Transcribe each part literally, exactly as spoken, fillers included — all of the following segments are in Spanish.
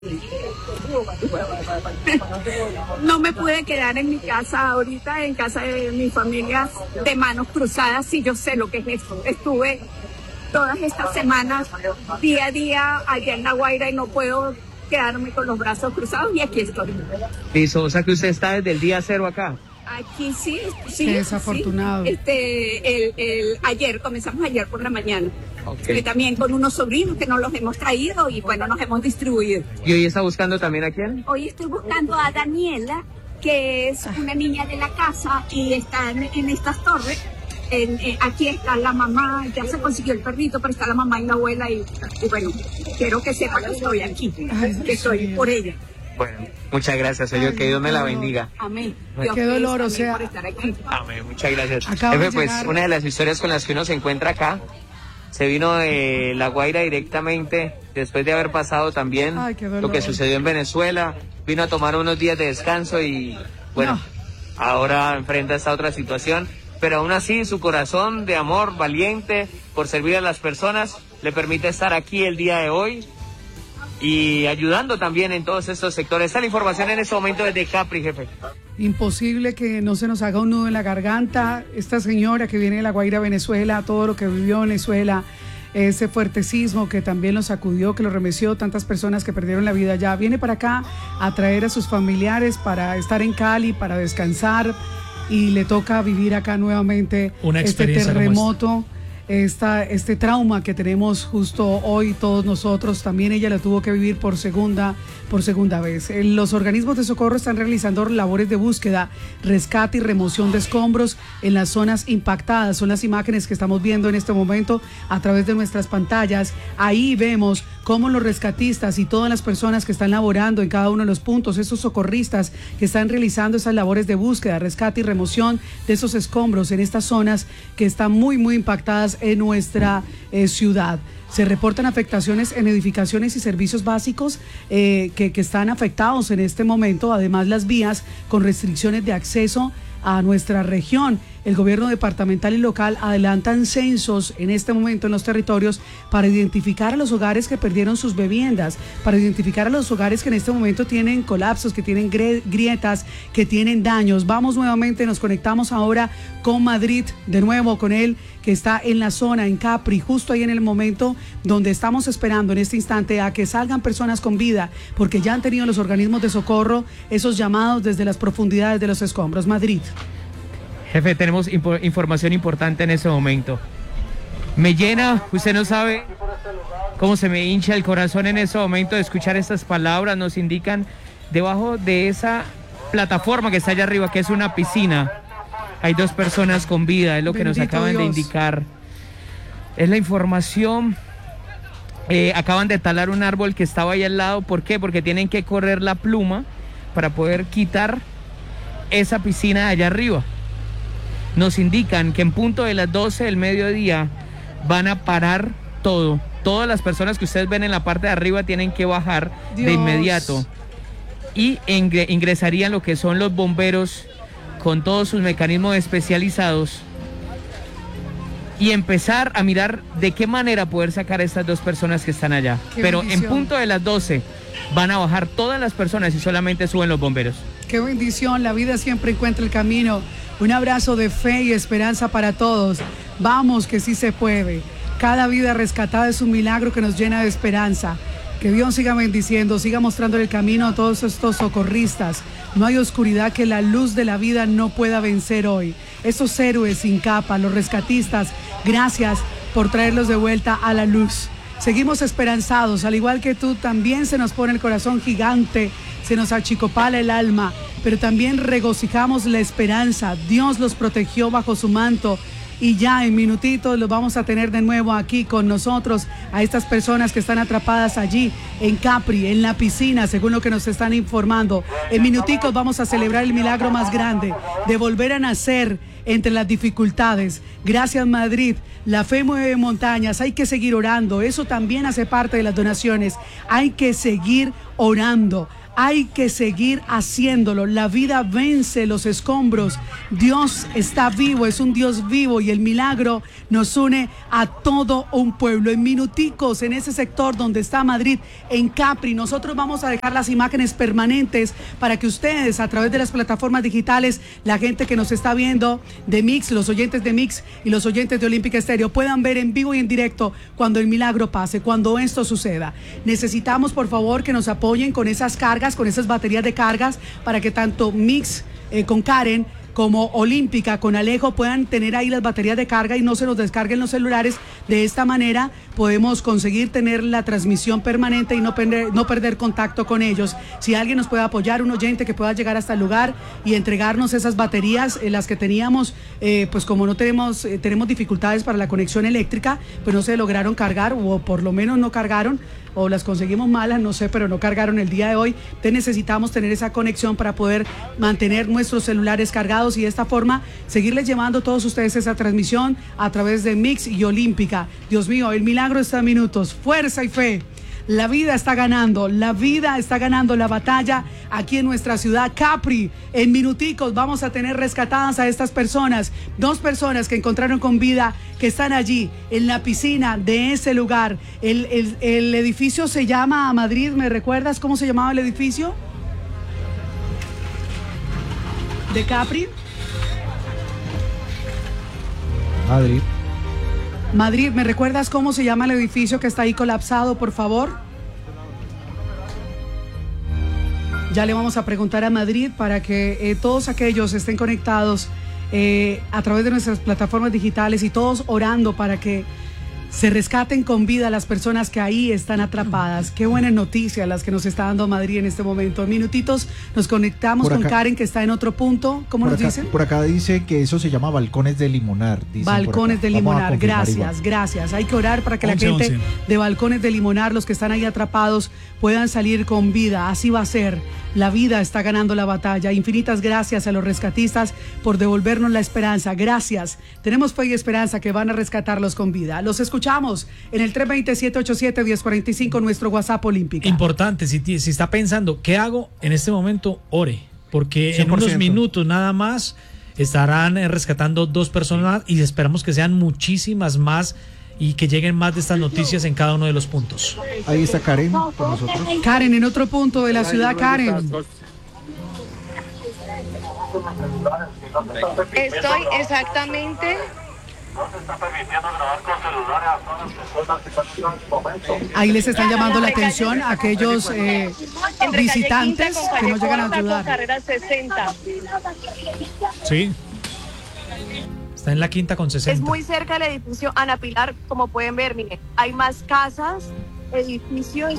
No me pude quedar en mi casa ahorita, en casa de mi familia, de manos cruzadas, y yo sé lo que es eso. Estuve todas estas semanas, día a día, allá en La Guaira, y no puedo quedarme con los brazos cruzados, y aquí estoy. Listo, o sea que usted está desde el día cero acá. Aquí sí, sí. Qué desafortunado. Sí. Este, el, el, ayer, comenzamos ayer por la mañana. Okay. Y también con unos sobrinos que nos los hemos traído y bueno, nos hemos distribuido. ¿Y hoy está buscando también a quién? Hoy estoy buscando a Daniela, que es una niña de la casa y está en, en estas torres. En, en, aquí está la mamá, ya se consiguió el perrito, pero está la mamá y la abuela y, y bueno, quiero que sepa que estoy aquí, Ay, que estoy por ella. Bueno, muchas gracias, Señor, que Dios me la bendiga. Amén. Dios Qué dolor, o sea. Por estar aquí. Amén, muchas gracias. Jefe, pues una de las historias con las que uno se encuentra acá, se vino de La Guaira directamente, después de haber pasado también Ay, lo que sucedió en Venezuela, vino a tomar unos días de descanso y bueno, no. ahora enfrenta esta otra situación, pero aún así su corazón de amor valiente por servir a las personas le permite estar aquí el día de hoy y ayudando también en todos estos sectores. Esta es la información en este momento desde Capri, jefe. Imposible que no se nos haga un nudo en la garganta. Esta señora que viene de La Guaira, Venezuela, todo lo que vivió en Venezuela, ese fuerte sismo que también lo sacudió, que lo remeció, tantas personas que perdieron la vida ya, viene para acá a traer a sus familiares para estar en Cali, para descansar, y le toca vivir acá nuevamente este terremoto. Esta, este trauma que tenemos justo hoy todos nosotros, también ella lo tuvo que vivir por segunda, por segunda vez. Los organismos de socorro están realizando labores de búsqueda, rescate y remoción de escombros en las zonas impactadas. Son las imágenes que estamos viendo en este momento a través de nuestras pantallas. Ahí vemos cómo los rescatistas y todas las personas que están laborando en cada uno de los puntos, esos socorristas que están realizando esas labores de búsqueda, rescate y remoción de esos escombros en estas zonas que están muy, muy impactadas en nuestra eh, ciudad. Se reportan afectaciones en edificaciones y servicios básicos eh, que, que están afectados en este momento, además las vías con restricciones de acceso a nuestra región. El gobierno departamental y local adelantan censos en este momento en los territorios para identificar a los hogares que perdieron sus viviendas, para identificar a los hogares que en este momento tienen colapsos, que tienen grietas, que tienen daños. Vamos nuevamente, nos conectamos ahora con Madrid, de nuevo con él, que está en la zona, en Capri, justo ahí en el momento donde estamos esperando en este instante a que salgan personas con vida, porque ya han tenido los organismos de socorro esos llamados desde las profundidades de los escombros. Madrid. Jefe, tenemos impo- información importante en este momento. Me llena, usted no sabe cómo se me hincha el corazón en este momento de escuchar estas palabras. Nos indican debajo de esa plataforma que está allá arriba, que es una piscina, hay dos personas con vida, es lo que Bendito nos acaban Dios. de indicar. Es la información. Eh, acaban de talar un árbol que estaba ahí al lado. ¿Por qué? Porque tienen que correr la pluma para poder quitar esa piscina de allá arriba. Nos indican que en punto de las doce del mediodía van a parar todo. Todas las personas que ustedes ven en la parte de arriba tienen que bajar Dios. de inmediato. Y ingre- ingresarían lo que son los bomberos con todos sus mecanismos especializados y empezar a mirar de qué manera poder sacar a estas dos personas que están allá. Qué Pero bendición. En punto de las doce van a bajar todas las personas y solamente suben los bomberos. Qué bendición, la vida siempre encuentra el camino. Un abrazo de fe y esperanza para todos. Vamos, que sí se puede. Cada vida rescatada es un milagro que nos llena de esperanza. Que Dios siga bendiciendo, siga mostrando el camino a todos estos socorristas. No hay oscuridad que la luz de la vida no pueda vencer hoy. Esos héroes sin capa, los rescatistas, gracias por traerlos de vuelta a la luz. Seguimos esperanzados, al igual que tú, también se nos pone el corazón gigante, se nos achicopala el alma, pero también regocijamos la esperanza. Dios los protegió bajo su manto y ya en minutitos los vamos a tener de nuevo aquí con nosotros, a estas personas que están atrapadas allí en Capri, en la piscina, según lo que nos están informando. En minuticos vamos a celebrar el milagro más grande de volver a nacer entre las dificultades. Gracias, Madrid. La fe mueve montañas, hay que seguir orando, eso también hace parte de las donaciones. Hay que seguir orando. Hay que seguir haciéndolo. La vida vence los escombros. Dios está vivo, es un Dios vivo y el milagro nos une a todo un pueblo. En minuticos, en ese sector donde está Madrid, en Capri, nosotros vamos a dejar las imágenes permanentes para que ustedes, a través de las plataformas digitales, la gente que nos está viendo de Mix, los oyentes de Mix y los oyentes de Olímpica Estéreo, puedan ver en vivo y en directo cuando el milagro pase, cuando esto suceda. Necesitamos, por favor, que nos apoyen con esas cargas, con esas baterías de cargas, para que tanto Mix eh, con Karen como Olímpica con Alejo puedan tener ahí las baterías de carga y no se nos descarguen los celulares. De esta manera podemos conseguir tener la transmisión permanente y no perder, no perder contacto con ellos. Si alguien nos puede apoyar, un oyente que pueda llegar hasta el lugar y entregarnos esas baterías, eh, las que teníamos, eh, pues como no tenemos, eh, tenemos dificultades para la conexión eléctrica, pues no se lograron cargar, o por lo menos no cargaron, o las conseguimos malas, no sé, pero no cargaron el día de hoy. Entonces necesitamos tener esa conexión para poder mantener nuestros celulares cargados y de esta forma seguirles llevando a todos ustedes esa transmisión a través de Mix y Olímpica. Dios mío, el milagro está a minutos, fuerza y fe. La vida está ganando, la vida está ganando la batalla aquí en nuestra ciudad, Capri. En minuticos vamos a tener rescatadas a estas personas, dos personas que encontraron con vida, que están allí en la piscina de ese lugar. El, el, el edificio se llama Madrid, ¿me recuerdas cómo se llamaba el edificio? ¿De Capri? Madrid. Madrid, ¿me recuerdas cómo se llama el edificio que está ahí colapsado, por favor? Ya le vamos a preguntar a Madrid para que eh, todos aquellos estén conectados eh, a través de nuestras plataformas digitales y todos orando para que se rescaten con vida a las personas que ahí están atrapadas. Qué buenas noticias las que nos está dando Madrid en este momento. En minutitos nos conectamos con Karen, que está en otro punto. ¿Cómo nos acá, dicen? Por acá dice que eso se llama balcones de limonar. Balcones de limonar, gracias, igual. gracias. Hay que orar para que once, la gente once. de balcones de limonar, los que están ahí atrapados, puedan salir con vida. Así va a ser. La vida está ganando la batalla. Infinitas gracias a los rescatistas por devolvernos la esperanza. Gracias. Tenemos fe y esperanza que van a rescatarlos con vida. Los escuchamos en el tres dos cero, siete ocho siete, uno cero cuatro cinco, nuestro WhatsApp Olímpica. Importante, si, si está pensando, ¿qué hago en este momento? Ore, porque cien por ciento. en unos minutos nada más estarán eh, rescatando dos personas y esperamos que sean muchísimas más y que lleguen más de estas noticias en cada uno de los puntos. Ahí está Karen con nosotros. Karen, en otro punto de la ciudad, Karen. Estoy exactamente. Ahí les están llamando la atención a aquellos eh, Entre visitantes calle Quinta con que no calle llegan a Corta con ayudar. carrera sesenta. Sí. Está en la quinta con sesenta. Es muy cerca del edificio Ana Pilar, como pueden ver, miren, hay más casas, edificios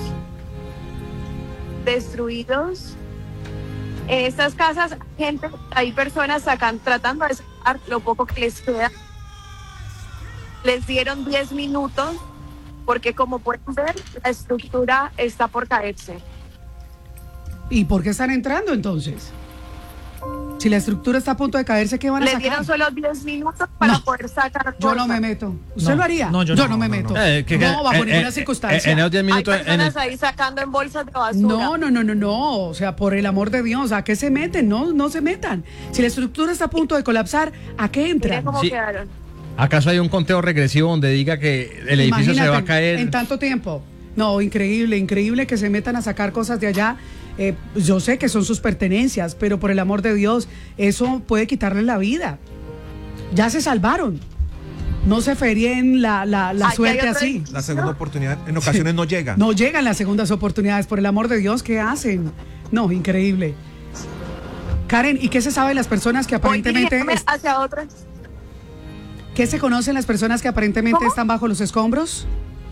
destruidos. En estas casas, gente, hay personas sacan, tratando de sacar lo poco que les queda. Les dieron diez minutos, porque como pueden ver, la estructura está por caerse. ¿Y por qué están entrando entonces? Si la estructura está a punto de caerse, ¿qué van a Les sacar? dieron solo diez minutos para No. poder sacar Yo no cosas. me meto. ¿Usted No, lo haría? no, yo yo no, no me no, meto. no. Eh, que- no, bajo eh, ninguna eh, circunstancia. En esos diez Hay minutos. en personas el- ahí sacando en bolsas de basura. No, no, no, no, no. O sea, por el amor de Dios, ¿a qué se meten? No, no se metan. Si la estructura está a punto de colapsar, ¿a qué Miren entran? cómo Sí. quedaron. ¿Acaso hay un conteo regresivo donde diga que el edificio se va a Imagínate, caer? en tanto tiempo. No, increíble, increíble que se metan a sacar cosas de allá. Eh, yo sé que son sus pertenencias, pero por el amor de Dios, eso puede quitarles la vida. Ya se salvaron. No se feríen la, la, la Aquí hay suerte otro así. edificio. La segunda oportunidad en ocasiones no llega. No llegan las segundas oportunidades, por el amor de Dios, ¿qué hacen? No, increíble. Karen, ¿y qué se sabe de las personas que Voy aparentemente... dirigiéndome est- hacia otras. ¿Qué se conocen las personas que aparentemente ¿Cómo? están bajo los escombros?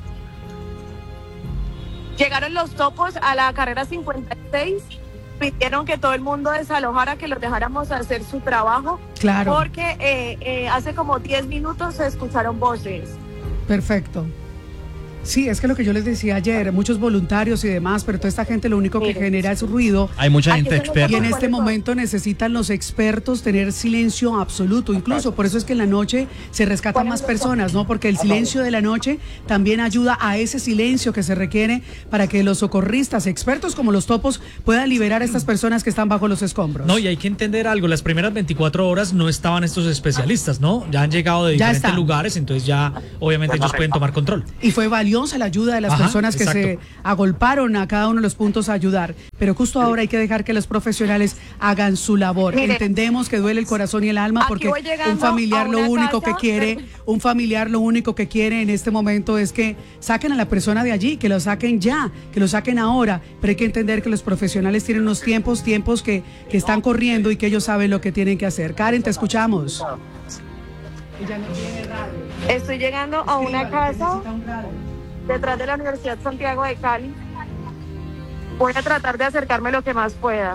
Llegaron los topos a la carrera cincuenta y seis, pidieron que todo el mundo desalojara, que los dejáramos hacer su trabajo, Claro, porque eh, eh, hace como diez minutos se escucharon voces. perfecto. Sí, es que lo que yo les decía ayer, muchos voluntarios y demás, pero toda esta gente lo único que genera es ruido. Hay mucha Aquí gente somos experta. Y en Por este eso- momento necesitan los expertos tener silencio absoluto. Incluso por eso es que en la noche se rescatan más personas, ¿no? Porque el silencio de la noche también ayuda a ese silencio que se requiere para que los socorristas, expertos como los topos, puedan liberar a estas personas que están bajo los escombros. No, y hay que entender algo, las primeras veinticuatro horas no estaban estos especialistas, ¿no? Ya han llegado de Ya diferentes están. lugares, entonces ya obviamente ellos pueden tomar control. Y fue valiosa la ayuda de las Ajá, personas que exacto. se agolparon a cada uno de los puntos a ayudar. Pero justo ahora hay que dejar que los profesionales hagan su labor. Mire, Entendemos que duele el corazón y el alma aquí porque voy llegando un familiar a lo una único casa, que quiere, pero- un familiar lo único que quiere en este momento es que saquen a la persona de allí, que lo saquen ya, que lo saquen ahora. Pero hay que entender que los profesionales tienen unos tiempos, tiempos que, que están corriendo y que ellos saben lo que tienen que hacer. Karen, te escuchamos. Ella no tiene radio. Estoy llegando a una Escríbale, casa necesita un radio. detrás de la Universidad Santiago de Cali. Voy a tratar de acercarme lo que más pueda.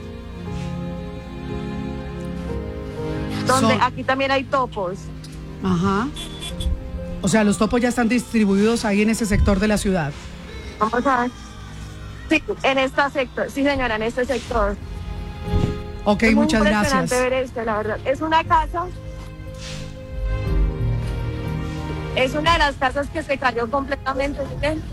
Donde Son- aquí también hay topos. Ajá. O sea, los topos ya están distribuidos ahí en ese sector de la ciudad. Vamos a ver. Sí, en este sector. Sí, señora, en este sector. Ok, Es muy muchas impresionante gracias. ver esto, la verdad. Es una casa. Es una de las casas que se cayó completamente. ¿Miren?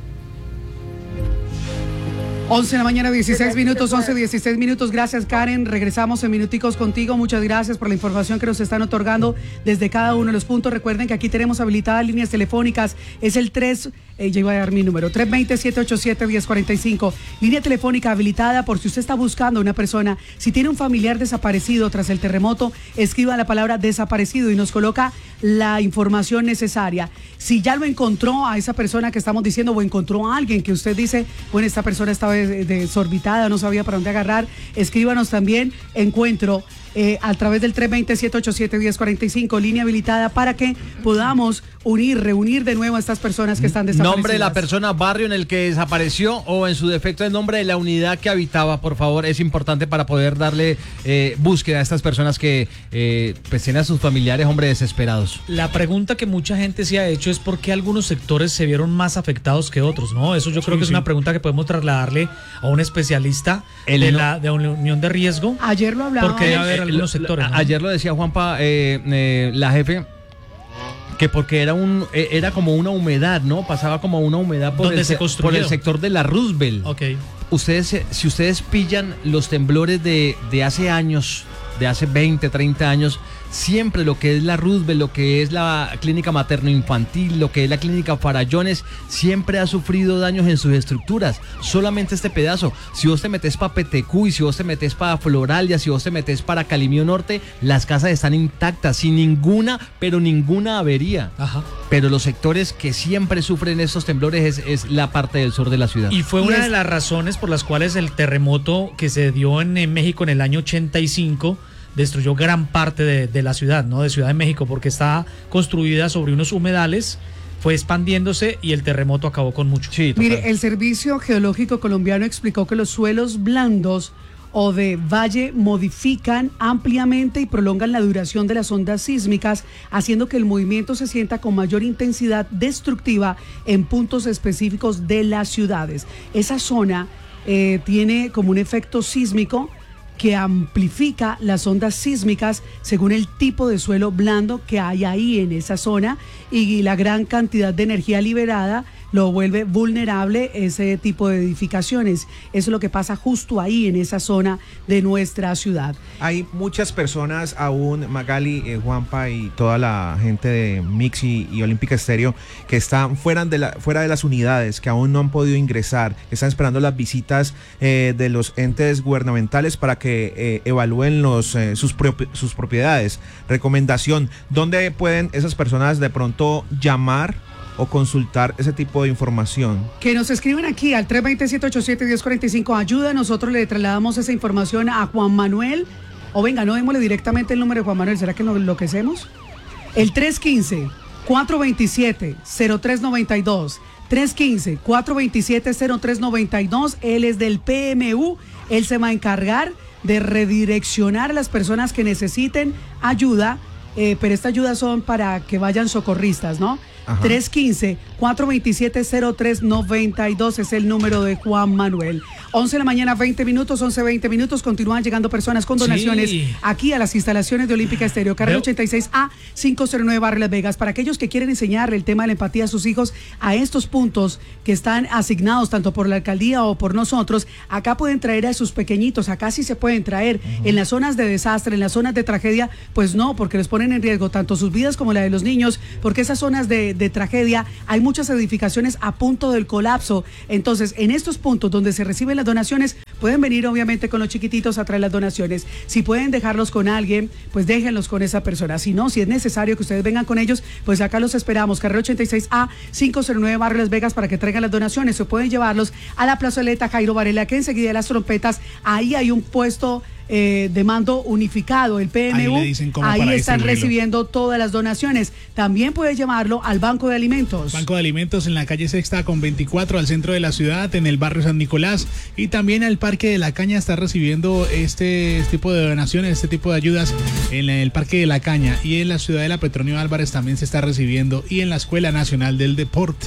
once de la mañana, dieciséis minutos, once, dieciséis minutos. Gracias, Karen. Regresamos en minuticos contigo. Muchas gracias por la información que nos están otorgando desde cada uno de los puntos. Recuerden que aquí tenemos habilitadas líneas telefónicas. Es el tres, eh, ya iba a dar mi número, tres dos cero, siete ocho siete, uno cero cuatro cinco. Línea telefónica habilitada por si usted está buscando una persona. Si tiene un familiar desaparecido tras el terremoto, escriba la palabra desaparecido y nos coloca la información necesaria. Si ya lo encontró a esa persona que estamos diciendo o encontró a alguien que usted dice, bueno, esta persona estaba des- desorbitada, no sabía para dónde agarrar, escríbanos también encuentro eh, a través del tres dos cero, siete ocho siete, uno cero cuatro cinco, línea habilitada para que podamos unir, reunir de nuevo a estas personas que están desaparecidas. Nombre de la persona, barrio en el que desapareció o en su defecto el nombre de la unidad que habitaba, por favor, es importante para poder darle eh, búsqueda a estas personas que eh, pues tienen a sus familiares, hombre, desesperados. La pregunta que mucha gente se ha hecho es por qué algunos sectores se vieron más afectados que otros, ¿no? Eso yo creo Sí, que es sí. una pregunta que podemos trasladarle a un especialista El de no- la de una unión de riesgo. Ayer lo hablábamos. Porque debe haber Eh, algunos lo- sectores, ¿no? Ayer lo decía Juanpa, eh, eh, la jefe, que porque era un eh, era como una humedad, ¿no? Pasaba como una humedad por, ¿Dónde el, se se- por construyó? el sector de la Roosevelt. Ok. Ustedes, eh, si ustedes pillan los temblores de, de hace años, de hace veinte, treinta años, siempre lo que es la Roosevelt, lo que es la clínica materno-infantil, lo que es la clínica Farallones, siempre ha sufrido daños en sus estructuras. Solamente este pedazo. Si vos te metes para Petecuy, si vos te metes para Floralia, si vos te metes para Calimío Norte, las casas están intactas, sin ninguna, pero ninguna avería. Ajá. Pero los sectores que siempre sufren estos temblores es, es la parte del sur de la ciudad. Y fue Y una es- de las razones por las cuales el terremoto que se dio en, en México en el año ochenta y cinco destruyó gran parte de, de la ciudad, ¿no? De Ciudad de México, porque está construida sobre unos humedales, fue expandiéndose y el terremoto acabó con mucho. Sí, total. Mire, el Servicio Geológico Colombiano explicó que los suelos blandos o de valle modifican ampliamente y prolongan la duración de las ondas sísmicas, haciendo que el movimiento se sienta con mayor intensidad destructiva en puntos específicos de las ciudades. Esa zona eh, tiene como un efecto sísmico que amplifica las ondas sísmicas según el tipo de suelo blando que hay ahí en esa zona y la gran cantidad de energía liberada lo vuelve vulnerable ese tipo de edificaciones. Eso es lo que pasa justo ahí en esa zona de nuestra ciudad. Hay muchas personas aún, Magali, eh, Juanpa y toda la gente de Mix y, y Olímpica Estéreo, que están fuera de, la, fuera de las unidades, que aún no han podido ingresar, que están esperando las visitas eh, de los entes gubernamentales para que eh, evalúen los, eh, sus, propi- sus propiedades. Recomendación, ¿dónde pueden esas personas de pronto llamar o consultar ese tipo de información? Que nos escriben aquí al tres dos cero, siete ocho siete, uno cero cuatro cinco. Ayuda, nosotros le trasladamos esa información a Juan Manuel. O venga, no démosle directamente el número de Juan Manuel. ¿Será que nos enloquecemos? El tres uno cinco, cuatro dos siete, cero tres nueve dos. tres uno cinco, cuatro dos siete, cero tres nueve dos. Él es del P M U. Él se va a encargar de redireccionar a las personas que necesiten ayuda eh, pero esta ayuda son para que vayan socorristas, ¿no? tres uno cinco, cuatro dos siete, cero tres nueve dos es el número de Juan Manuel. once de la mañana, veinte minutos, once, veinte minutos. Continúan llegando personas con donaciones Sí. aquí a las instalaciones de Olímpica Estéreo, carrera Veo- ochenta y seis A quinientos nueve Barrio Las Vegas. Para aquellos que quieren enseñarle el tema de la empatía a sus hijos, a estos puntos que están asignados tanto por la alcaldía o por nosotros, acá pueden traer a sus pequeñitos, acá sí se pueden traer. Uh-huh. En las zonas de desastre, en las zonas de tragedia, pues no, porque les ponen en riesgo tanto sus vidas como la de los niños, porque esas zonas de, de tragedia hay muchas edificaciones a punto del colapso. Entonces, en estos puntos donde se reciben las donaciones, pueden venir obviamente con los chiquititos a traer las donaciones. Si pueden dejarlos con alguien, pues déjenlos con esa persona. Si no, si es necesario que ustedes vengan con ellos, pues acá los esperamos. Carrera ochenta y seis A quinientos nueve Barrio Las Vegas para que traigan las donaciones. Se pueden llevarlos a la plazoleta Jairo Varela, que enseguida de las trompetas, ahí hay un puesto Eh, de mando unificado, el P M U, ahí, le dicen cómo ahí para están distribuirlo. recibiendo todas las donaciones. También puede llevarlo al Banco de Alimentos. Banco de Alimentos en la calle Sexta con veinticuatro al centro de la ciudad, en el barrio San Nicolás, y también al Parque de la Caña está recibiendo este tipo de donaciones, este tipo de ayudas en el Parque de la Caña, y en la Ciudadela Petronio Álvarez también se está recibiendo, y en la Escuela Nacional del Deporte.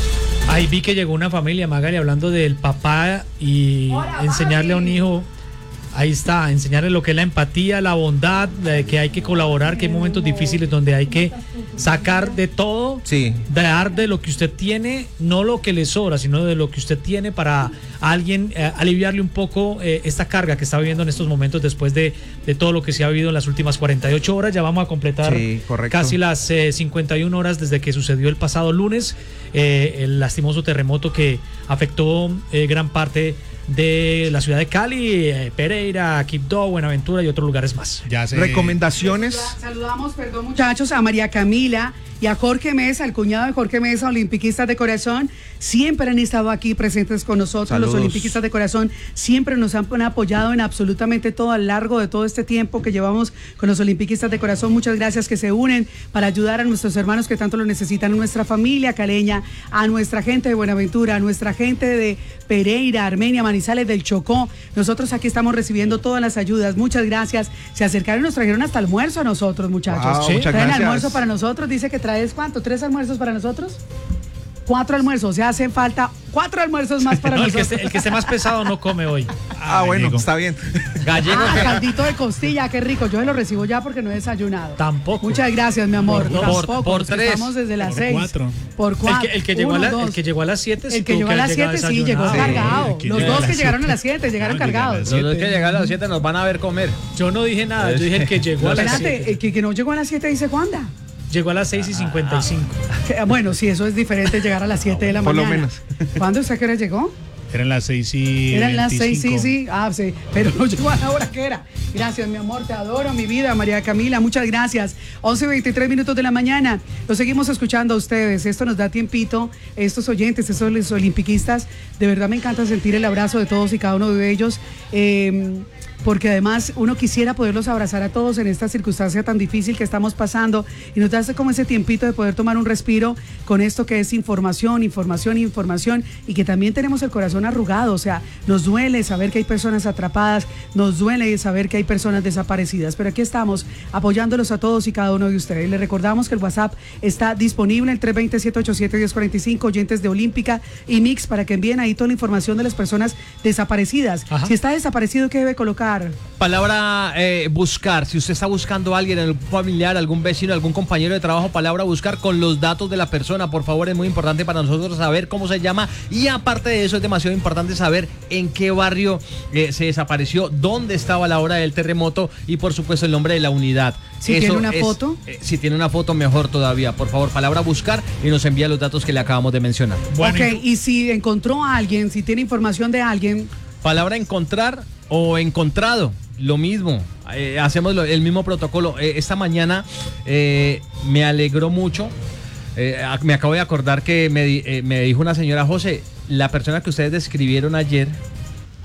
Ahí vi que llegó una familia, Magali, hablando del papá y enseñarle a un hijo. Ahí está, enseñarle lo que es la empatía, la bondad, de que hay que colaborar, que hay momentos difíciles donde hay que sacar de todo, sí. dar de lo que usted tiene, no lo que le sobra, sino de lo que usted tiene para a alguien eh, aliviarle un poco eh, esta carga que está viviendo en estos momentos después de, de todo lo que se ha vivido en las últimas cuarenta y ocho horas. Ya vamos a completar sí, casi las eh, cincuenta y una horas desde que sucedió el pasado lunes, eh, el lastimoso terremoto que afectó eh, gran parte de la ciudad de Cali, eh, Pereira, Quibdó, Buenaventura y otros lugares más. Ya sé. Recomendaciones. Saludamos, perdón muchachos, a María Camila y a Jorge Mesa, el cuñado de Jorge Mesa, olimpiquistas de corazón. Siempre han estado aquí presentes con nosotros. Saludos. Los olimpiquistas de corazón siempre nos han apoyado en absolutamente todo a lo largo de todo este tiempo que llevamos con los olimpiquistas de corazón. Muchas gracias, que se unen para ayudar a nuestros hermanos que tanto lo necesitan, a nuestra familia caleña, a nuestra gente de Buenaventura, a nuestra gente de Pereira, Armenia, Manizales, del Chocó. Nosotros aquí estamos recibiendo todas las ayudas. Muchas gracias. Se acercaron y nos trajeron hasta almuerzo a nosotros, muchachos. Wow, ¿Sí? muchas Traen gracias. almuerzo para nosotros. Dice que traes, ¿cuánto? ¿Tres almuerzos para nosotros? Cuatro almuerzos. O sea, hacen falta cuatro almuerzos más para No, el, que nosotros. esté, el que esté más pesado no come hoy. Ah, ah bueno, gallego. está bien. Gallego. Ah, que- caldito de costilla, qué rico. Yo se lo recibo ya porque no he desayunado. Tampoco. Muchas gracias, mi amor. Por- Tampoco, por- por porque tres. Estamos desde las Por seis. cuatro. Por El cuatro. que, el que llegó a Uno, la- dos. el que llegó a las siete. El que llegó a las siete, sí, llegó Sí. cargado. el que Los llegó a dos las que llegaron a siete. las siete llegaron No, llegaron a cargados. las Los dos que llegaron a las siete nos van a ver comer. Yo no dije nada, yo dije el que llegó a las Espérate, siete. el que, que no llegó a las siete dice Wanda. Llegó a las seis y cincuenta y cinco. Que, Bueno, sí, eso es diferente llegar a las siete de la por lo mañana. menos. ¿Cuándo usted qué hora llegó? Eran las seis y Eran las seis, sí, veinticinco. sí. Ah, sí. Pero no llegó a la hora que era. Gracias, mi amor. Te adoro, mi vida. María Camila, muchas gracias. once veintitrés minutos de la mañana. Lo seguimos escuchando a ustedes. Esto nos da tiempito. Estos oyentes, estos los olimpiquistas. De verdad me encanta sentir el abrazo de todos y cada uno de ellos. Eh, porque además uno quisiera poderlos abrazar a todos en esta circunstancia tan difícil que estamos pasando y nos da como ese tiempito de poder tomar un respiro con esto que es información, información, información, y que también tenemos el corazón arrugado. O sea, nos duele saber que hay personas atrapadas, nos duele saber que hay personas desaparecidas, pero aquí estamos apoyándolos a todos y cada uno de ustedes. Les recordamos que el WhatsApp está disponible, el tres dos cero, siete ocho siete, uno cero cuatro cinco, oyentes de Olímpica y Mix, para que envíen ahí toda la información de las personas desaparecidas. Ajá. Si está desaparecido, ¿qué debe colocar? Palabra eh, buscar. Si usted está buscando a alguien, algún familiar, algún vecino, algún compañero de trabajo, palabra buscar con los datos de la persona. Por favor, es muy importante para nosotros saber cómo se llama, y aparte de eso es demasiado importante saber en qué barrio eh, se desapareció, dónde estaba a la hora del terremoto y por supuesto el nombre de la unidad. Si tiene una foto. eh, si tiene una foto, mejor todavía. Por favor, palabra buscar, y nos envía los datos que le acabamos de mencionar. Bueno, Ok, y si encontró a alguien, si tiene información de alguien, Palabra encontrar o encontrado, lo mismo. Eh, hacemos lo- el mismo protocolo. Eh, esta mañana eh, me alegró mucho. Eh, a- me acabo de acordar que me, di- eh, me dijo una señora: José, la persona que ustedes describieron ayer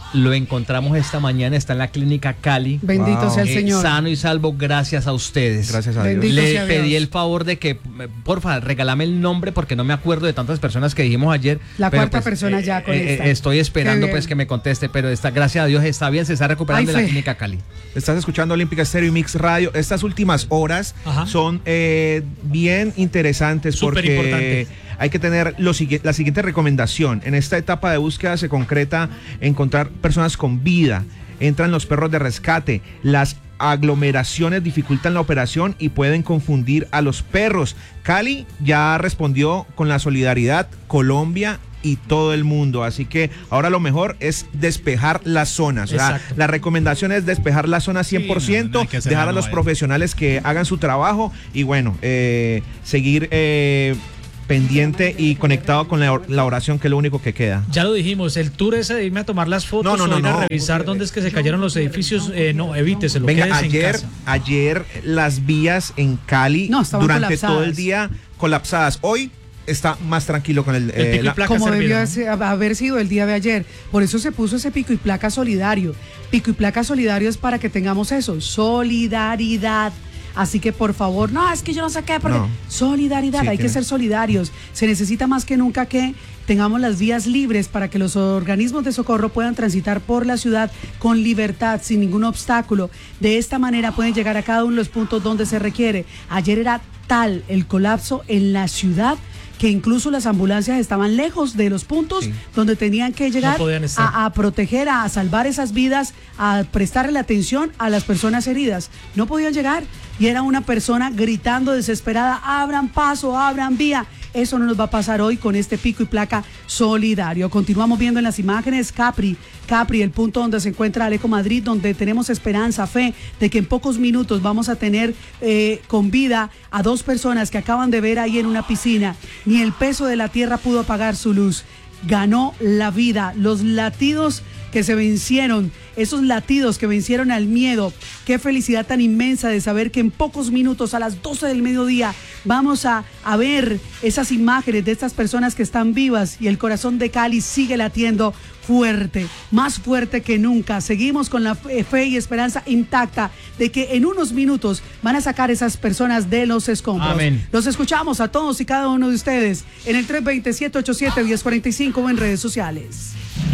lo encontramos esta mañana, está en la clínica Cali. Bendito Wow. sea el Eh, Señor. sano y salvo gracias a ustedes. Gracias a Bendito Dios. Le sea pedí Dios. el favor de que, eh, porfa, regálame el nombre porque no me acuerdo de tantas personas que dijimos ayer. La pero, cuarta persona ya con esta. Estoy esperando Qué bien. pues que me conteste, pero está, gracias a Dios está bien, se está recuperando Ay, en la fe. clínica Cali. Estás escuchando Olímpica Estéreo y Mix Radio. Estas últimas horas Ajá. son eh, bien interesantes Súper porque importante. hay que tener lo sigue- la siguiente recomendación. En esta etapa de búsqueda se concreta encontrar personas con vida. Entran los perros de rescate. Las aglomeraciones dificultan la operación y pueden confundir a los perros. Cali ya respondió con la solidaridad, Colombia y todo el mundo, así que ahora lo mejor es despejar las zonas. O sea, Exacto. la recomendación es despejar las zonas cien por ciento, Sí, no, no hay que hacer dejar la a los novela. profesionales que hagan su trabajo y bueno, eh, seguir eh, pendiente y conectado con la, or- la oración, que es lo único que queda. Ya lo dijimos, el tour ese de irme a tomar las fotos No, no, no, o ir a no. revisar dónde es que se cayeron los edificios, eh, no, evíteselo, Venga, quédese en ayer, casa. ayer las vías en Cali No, estaban durante colapsadas. todo el día colapsadas. Hoy está más tranquilo con el... El eh, pico y la- placa Como servieron, debió ¿no? haber- haber sido el día de ayer. Por eso se puso ese pico y placa solidario. Pico y placa solidario es para que tengamos eso, solidaridad. Así que por favor, no, es que yo no sé qué, porque No. solidaridad, Sí, hay que tiene- ser solidarios. Se necesita más que nunca que tengamos las vías libres para que los organismos de socorro puedan transitar por la ciudad con libertad, sin ningún obstáculo. De esta manera pueden llegar a cada uno de los puntos donde se requiere. Ayer era tal el colapso en la ciudad que incluso las ambulancias estaban lejos de los puntos Sí. donde tenían que llegar No podían estar. a, a proteger, a salvar esas vidas, a prestarle la atención a las personas heridas. No podían llegar y era una persona gritando desesperada, abran paso, abran vía. Eso no nos va a pasar hoy con este pico y placa solidario. Continuamos viendo en las imágenes Capri, Capri, el punto donde se encuentra Aleco Madrid, donde tenemos esperanza, fe de que en pocos minutos vamos a tener eh, con vida a dos personas que acaban de ver ahí en una piscina. Ni el peso de la tierra pudo apagar su luz. Ganó la vida, los latidos que se vencieron, esos latidos que vencieron al miedo. Qué felicidad tan inmensa de saber que en pocos minutos, a las doce del mediodía, vamos a, a ver esas imágenes de estas personas que están vivas y el corazón de Cali sigue latiendo fuerte, más fuerte que nunca. Seguimos con la fe fe y esperanza intacta de que en unos minutos van a sacar esas personas de los escombros. Amén. Los escuchamos a todos y cada uno de ustedes en el tres dos cero, siete ocho siete, uno cero cuatro cinco o en redes sociales.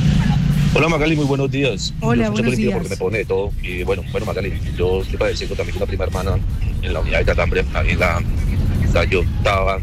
Hola Magali, muy buenos días. Hola, Yo escucho buenos Olímpica días. porque me pone de todo. Y bueno, bueno Magali, yo estoy padeciendo también una prima hermana en la unidad de calambre, ahí en la, la yo estaba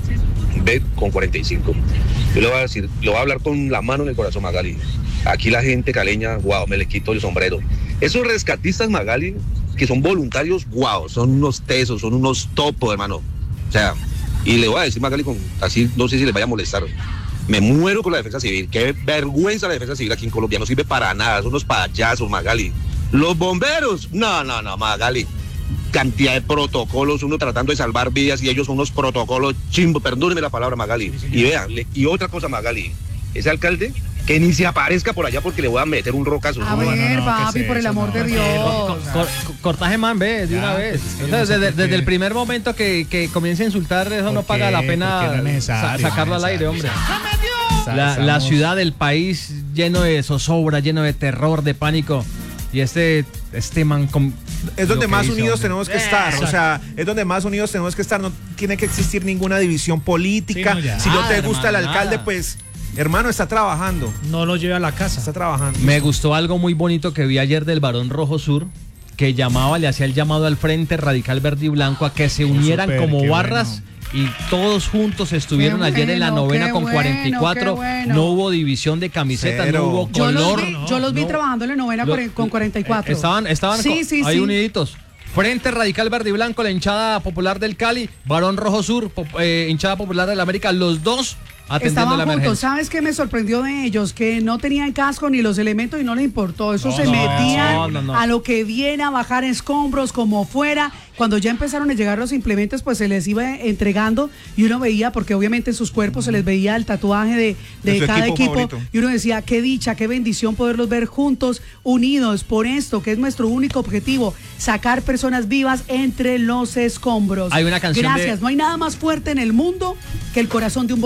B con cuarenta y cinco. Yo le voy a decir, le voy a hablar con la mano en el corazón, Magali. Aquí la gente caleña, wow, me le quito el sombrero. Esos rescatistas, Magali, que son voluntarios, wow, son unos tesos, son unos topos, hermano. O sea, y le voy a decir, Magali, con, así no sé si les vaya a molestar. Me muero con la defensa civil. Qué vergüenza la defensa civil aquí en Colombia. No sirve para nada. Son unos payasos, Magali. Los bomberos. No, no, no, Magali. Cantidad de protocolos. Uno tratando de salvar vidas y ellos son unos protocolos chimbo. Perdóneme la palabra, Magali. Y vean, le- y otra cosa, Magali. Ese alcalde que ni se aparezca por allá porque le voy a meter un rocazo. A no, no, ver, no, papi, ¿qué es por el eso? amor No, de no, Dios. Cor- cortaje man, ve, de Ya, una vez. pues, es que O yo sea, no sé desde, por desde qué. el primer momento que, que comience a insultar, eso no ¿Por paga qué? la ¿Por pena qué no es necesario? sa- sacarlo No es al aire, necesario. hombre. La, la ciudad, el país lleno de zozobra, lleno de terror, de pánico. Y este, este man... com- Es donde lo que más hizo, unidos hombre. tenemos que estar, o sea, es donde más unidos tenemos que estar, no tiene que existir ninguna división política. Sí, no, ya. Si no te Nada, gusta el hermano, alcalde, nada. pues, hermano, está trabajando, No lo lleve a la casa. está trabajando. Me gustó algo muy bonito que vi ayer del Barón Rojo Sur, que llamaba, le hacía el llamado al Frente Radical Verde y Blanco a que se unieran súper, como qué barras. Y todos juntos estuvieron Qué ayer en la bueno, novena qué con bueno, cuarenta y cuatro. qué bueno. No hubo división de camisetas, Cero. no hubo Yo los color. vi, yo los vi no. trabajando en la novena Lo- cuaren- con cuarenta y cuatro. Eh, Estaban, estaban Sí, co- sí, ahí sí. uniditos. Frente Radical Verde y Blanco, la hinchada popular del Cali, Barón Rojo Sur, pop- eh, hinchada popular de la América, los dos atendiendo Estaban la juntos. emergencia. ¿Sabes qué me sorprendió de ellos? Que no tenían casco ni los elementos y no les importó. Eso No, se no, metían no, no, no. a lo que viene a bajar escombros como fuera. Cuando ya empezaron a llegar los implementos, pues se les iba entregando y uno veía, porque obviamente en sus cuerpos se les veía el tatuaje de, de, De su cada equipo equipo. favorito. Y uno decía, qué dicha, qué bendición poderlos ver juntos, unidos por esto, que es nuestro único objetivo, sacar personas vivas entre los escombros. Hay una canción de- Gracias. No hay nada más fuerte en el mundo que el corazón de un voluntario.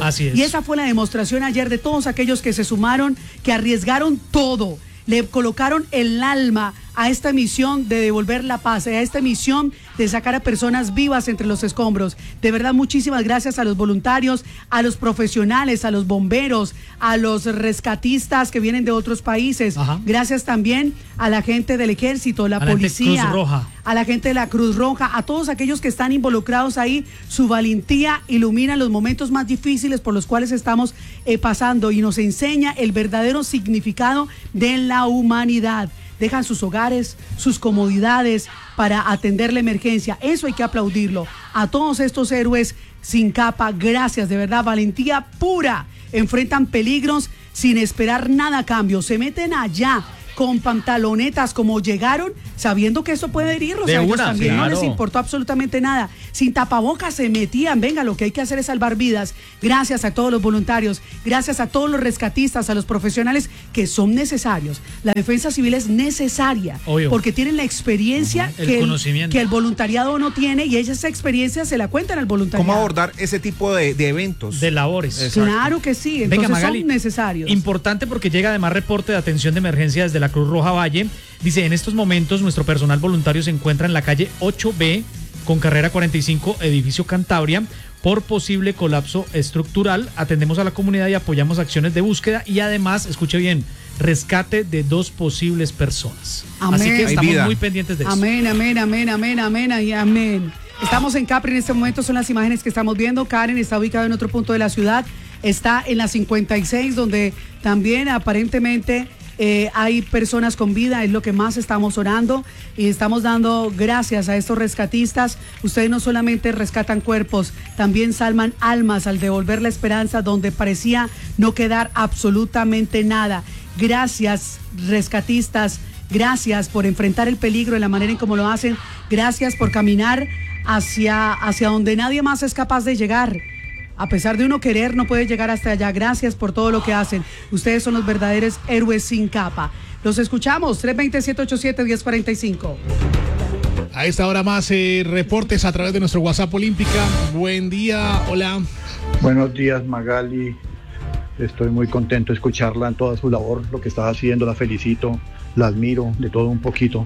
Así es. Y esa fue la demostración ayer de todos aquellos que se sumaron, que arriesgaron todo, le colocaron el alma a esta misión de devolver la paz, a esta misión de sacar a personas vivas entre los escombros. De verdad, muchísimas gracias a los voluntarios, a los profesionales, a los bomberos, a los rescatistas que vienen de otros países. Ajá. Gracias también a la gente del ejército, la a policía, la Cruz Roja. a la gente de la Cruz Roja, a todos aquellos que están involucrados ahí. Su valentía ilumina los momentos más difíciles por los cuales estamos eh, pasando y nos enseña el verdadero significado de la humanidad. Dejan sus hogares, sus comodidades para atender la emergencia. Eso hay que aplaudirlo. A todos estos héroes sin capa, gracias, de verdad, valentía pura. Enfrentan peligros sin esperar nada a cambio. Se meten allá con pantalonetas como llegaron, sabiendo que eso puede herirlos. De a ellos una, también claro. no les importó absolutamente nada. Sin tapabocas se metían. Venga, lo que hay que hacer es salvar vidas. Gracias a todos los voluntarios, gracias a todos los rescatistas, a los profesionales que son necesarios. La defensa civil es necesaria. Obvio. Porque tienen la experiencia El que, el, conocimiento. que el voluntariado no tiene, y esa experiencia se la cuentan al voluntariado. ¿Cómo abordar ese tipo de, de eventos? De labores. Exacto. Claro que sí, entonces Venga, Magali, son necesarios. Importante porque llega además reporte de atención de emergencia desde la Cruz Roja Valle. Dice, en estos momentos nuestro personal voluntario se encuentra en la calle ocho B con carrera cuarenta y cinco, edificio Cantabria, por posible colapso estructural. Atendemos a la comunidad y apoyamos acciones de búsqueda y además, escuche bien, rescate de dos posibles personas. Amén. Así que Hay estamos vida. muy pendientes de eso. Amén, amén, amén, amén, amén y amén. Estamos en Capri en este momento, son las imágenes que estamos viendo. Karen está ubicado en otro punto de la ciudad, está en la cincuenta y seis, donde también aparentemente eh, hay personas con vida, es lo que más estamos orando y estamos dando gracias a estos rescatistas. Ustedes no solamente rescatan cuerpos, también salvan almas al devolver la esperanza donde parecía no quedar absolutamente nada. Gracias, rescatistas, gracias por enfrentar el peligro de la manera en cómo lo hacen, gracias por caminar hacia, hacia donde nadie más es capaz de llegar. A pesar de uno querer, no puede llegar hasta allá. Gracias por todo lo que hacen. Ustedes son los verdaderos héroes sin capa. Los escuchamos, tres dos siete, ocho siete, uno cero cuatro cinco. A esta hora más eh, reportes a través de nuestro WhatsApp Olímpica. Buen día, hola. Buenos días, Magali. Estoy muy contento de escucharla en toda su labor, lo que está haciendo. La felicito, la admiro, de todo un poquito.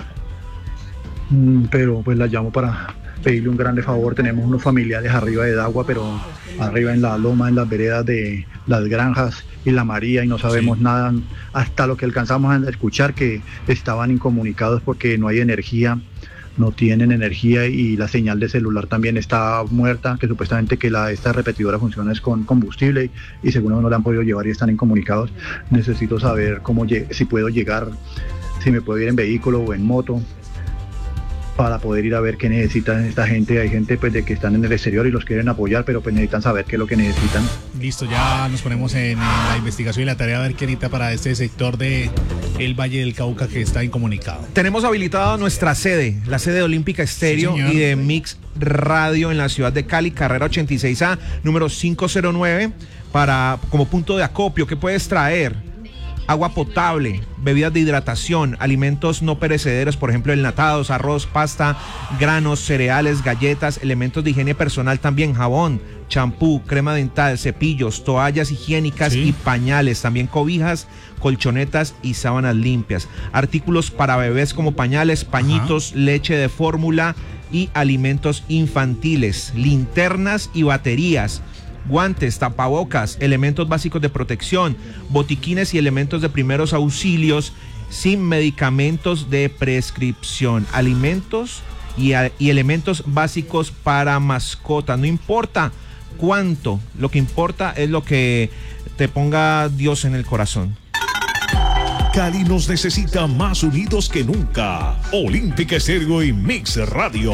Mm, pero pues la llamo para pedirle un grande favor. Tenemos unos familiares arriba de Dagua, pero arriba en la loma, en las veredas de las Granjas y la María, y no sabemos sí. nada, hasta lo que alcanzamos a escuchar, que estaban incomunicados porque no hay energía, no tienen energía, y la señal de celular también está muerta, que supuestamente que la esta repetidora funciona es con combustible, y según no la han podido llevar y están incomunicados. Necesito saber cómo, si puedo llegar, si me puedo ir en vehículo o en moto, para poder ir a ver qué necesitan esta gente. Hay gente pues de que están en el exterior y los quieren apoyar, pero pues necesitan saber qué es lo que necesitan. Listo, ya nos ponemos en, en la investigación y la tarea de ver qué necesita para este sector de el Valle del Cauca que está incomunicado. Tenemos habilitada nuestra sede, la sede de Olímpica Estéreo sí, y de Mix Radio en la ciudad de Cali, carrera ochenta y seis A, número quinientos nueve, para, como punto de acopio. ¿Qué puedes traer? Agua potable, bebidas de hidratación, alimentos no perecederos, por ejemplo, enlatados, arroz, pasta, granos, cereales, galletas, elementos de higiene personal también, jabón, champú, crema dental, cepillos, toallas higiénicas sí. y pañales, también cobijas, colchonetas y sábanas limpias, artículos para bebés como pañales, pañitos, Ajá. leche de fórmula y alimentos infantiles, linternas y baterías, guantes, tapabocas, elementos básicos de protección, botiquines y elementos de primeros auxilios, sin medicamentos de prescripción, alimentos y, a, y elementos básicos para mascotas. No importa cuánto, lo que importa es lo que te ponga Dios en el corazón. Cali nos necesita más unidos que nunca. Olímpica Estéreo y Mix Radio.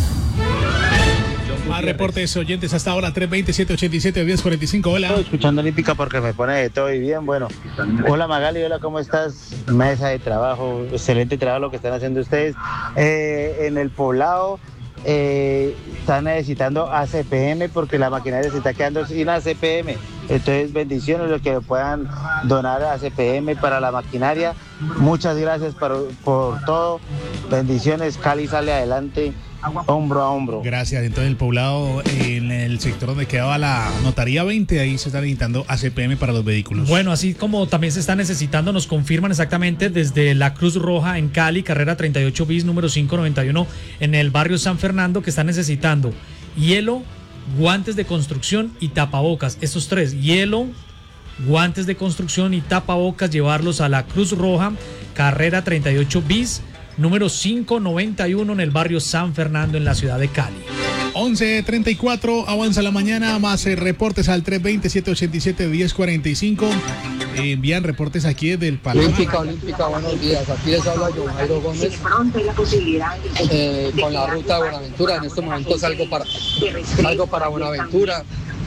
Más reportes oyentes hasta ahora, tres dos siete, ocho siete, uno cero cuatro cinco, hola. Estoy escuchando Olímpica porque me pone de todo y bien, bueno. Hola Magali, hola, ¿cómo estás? Mesa de trabajo, excelente trabajo lo que están haciendo ustedes. Eh, en el poblado eh, están necesitando A C P M porque la maquinaria se está quedando sin A C P M. Entonces, bendiciones los que puedan donar a A C P M para la maquinaria. Muchas gracias por, por todo. Bendiciones, Cali sale adelante. hombro a hombro. Gracias. Entonces el poblado, en el sector donde quedaba la notaría veinte, ahí se está necesitando A C P M para los vehículos. Bueno, así como también se está necesitando, nos confirman exactamente desde la Cruz Roja en Cali, carrera treinta y ocho bis, número quinientos noventa y uno, en el barrio San Fernando, que están necesitando hielo, guantes de construcción y tapabocas. Estos tres, hielo, guantes de construcción y tapabocas, llevarlos a la Cruz Roja, carrera treinta y ocho bis, número quinientos noventa y uno, en el barrio San Fernando, en la ciudad de Cali. once treinta y cuatro, avanza la mañana, más eh, reportes al tres veinte, siete ochenta y siete, diez cuarenta y cinco. Eh, envían reportes aquí desde el Palmar. Olímpica, Olímpica, buenos días. Aquí les habla John Jairo Gómez. Eh, con la ruta de Buenaventura. En este momento salgo para, salgo para Buenaventura.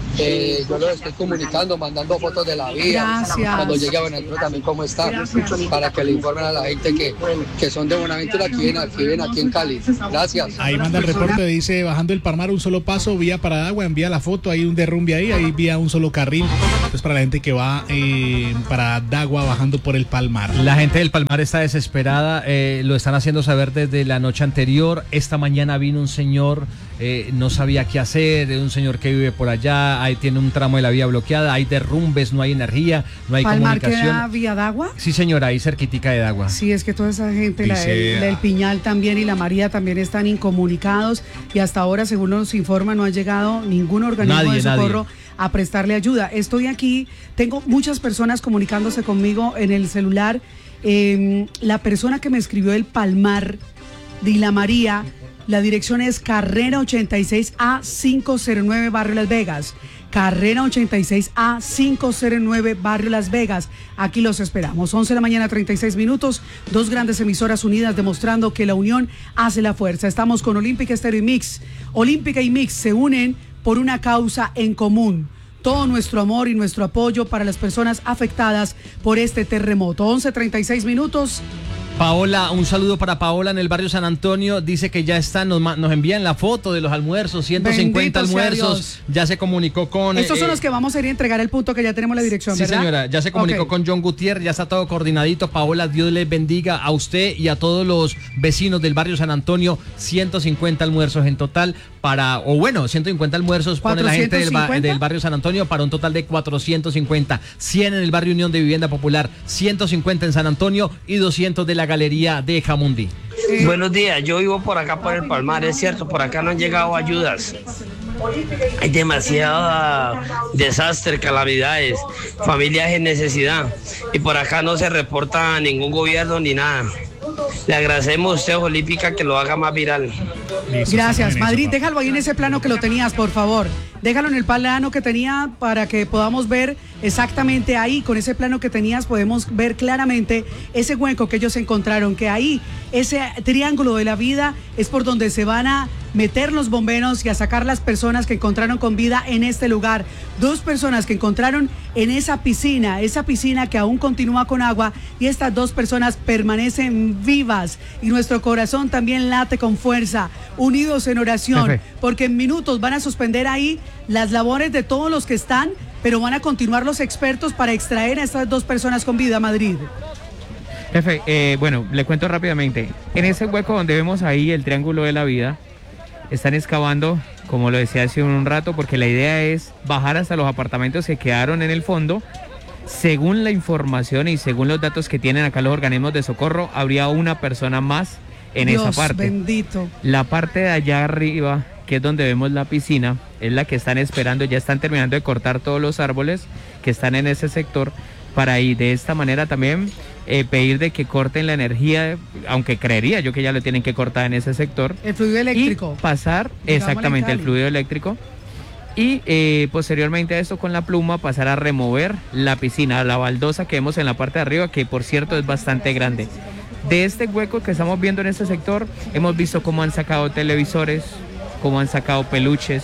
Eh, yo les estoy comunicando, mandando fotos de la vía. Gracias. Cuando llegue a Buenaventura también cómo está, para que le informen a la gente que, que son de Buenaventura, que viven, aquí, viven aquí en Cali. Gracias. Ahí manda el reporte, dice, bajando el Palmar, un solo paso, vía para Dagua, envía la foto, hay un derrumbe ahí, ahí vía un solo carril. Entonces para la gente que va eh, para Dagua, bajando por el Palmar. La gente del Palmar está desesperada, eh, lo están haciendo saber desde la noche anterior. Esta mañana vino un señor, eh, no sabía qué hacer, un señor que vive por allá, ahí tiene un tramo de la vía bloqueada, hay derrumbes, no hay energía, no hay ¿Palmar comunicación. queda vía Dagua? Sí, señora, ahí cerquitica de Dagua. Sí, es que toda esa gente, la Dice- del, del Piñal también y la María también están incomunicados y hasta ahora, según nos informa, no ha llegado ningún organismo Nadie, de socorro nadie. a prestarle ayuda. Estoy aquí, tengo muchas personas comunicándose conmigo en el celular. Eh, la persona que me escribió el Palmar de la María, la dirección es carrera ochenta y seis A quinientos nueve, Barrio Las Vegas. Carrera ochenta y seis A quinientos nueve, Barrio Las Vegas. Aquí los esperamos. once de la mañana, treinta y seis minutos. Dos grandes emisoras unidas demostrando que la unión hace la fuerza. Estamos con Olímpica Estéreo y Mix. Olímpica y Mix se unen por una causa en común. Todo nuestro amor y nuestro apoyo para las personas afectadas por este terremoto. once treinta y seis minutos. Paola, un saludo para Paola en el barrio San Antonio, dice que ya están, nos, ma- nos envían la foto de los almuerzos, ciento cincuenta Bendito sea almuerzos, Dios. ya se comunicó con... Estos son eh, los que vamos a ir a entregar el punto que ya tenemos la dirección, Sí, ¿verdad? señora, ya se comunicó Ok. con John Gutiérrez, ya está todo coordinadito. Paola, Dios les bendiga a usted y a todos los vecinos del barrio San Antonio. ciento cincuenta almuerzos en total para, o bueno, ciento cincuenta almuerzos pone la gente del, ba- ¿cuatrocientos cincuenta? del barrio San Antonio para un total de cuatrocientos cincuenta. cien en el barrio Unión de Vivienda Popular, ciento cincuenta en San Antonio y doscientos de la Galería de Jamundí. Buenos días, yo vivo por acá por el Palmar, es cierto, por acá no han llegado ayudas. Hay demasiado desastre, calamidades, familias en necesidad y por acá no se reporta ningún gobierno ni nada. Le agradecemos a usted, Olímpica, que lo haga más viral. Gracias, Madrid, déjalo ahí en ese plano que lo tenías, por favor. Déjalo en el plano que tenía para que podamos ver exactamente ahí, con ese plano que tenías, podemos ver claramente ese hueco que ellos encontraron, que ahí, ese triángulo de la vida es por donde se van a meter los bomberos y a sacar las personas que encontraron con vida en este lugar. Dos personas que encontraron en esa piscina, esa piscina que aún continúa con agua y estas dos personas permanecen vivas y nuestro corazón también late con fuerza, unidos en oración, Jefe. porque en minutos van a suspender ahí las labores de todos los que están, pero van a continuar los expertos para extraer a estas dos personas con vida, Madrid. Jefe, eh, bueno, le cuento rápidamente. En ese hueco donde vemos ahí el triángulo de la vida, están excavando, como lo decía hace un rato, porque la idea es bajar hasta los apartamentos que quedaron en el fondo. Según la información y según los datos que tienen acá los organismos de socorro, habría una persona más en Dios esa parte. bendito. La parte de allá arriba, que es donde vemos la piscina, es la que están esperando, ya están terminando de cortar todos los árboles que están en ese sector, para ir de esta manera también eh, pedir de que corten la energía, aunque creería yo que ya lo tienen que cortar en ese sector. El fluido eléctrico. Y pasar, Digámosle exactamente, en el Cali. fluido eléctrico. Y eh, posteriormente a esto con la pluma pasar a remover la piscina, la baldosa que vemos en la parte de arriba, que por cierto es bastante grande. De este hueco que estamos viendo en este sector, hemos visto cómo han sacado televisores, cómo han sacado peluches,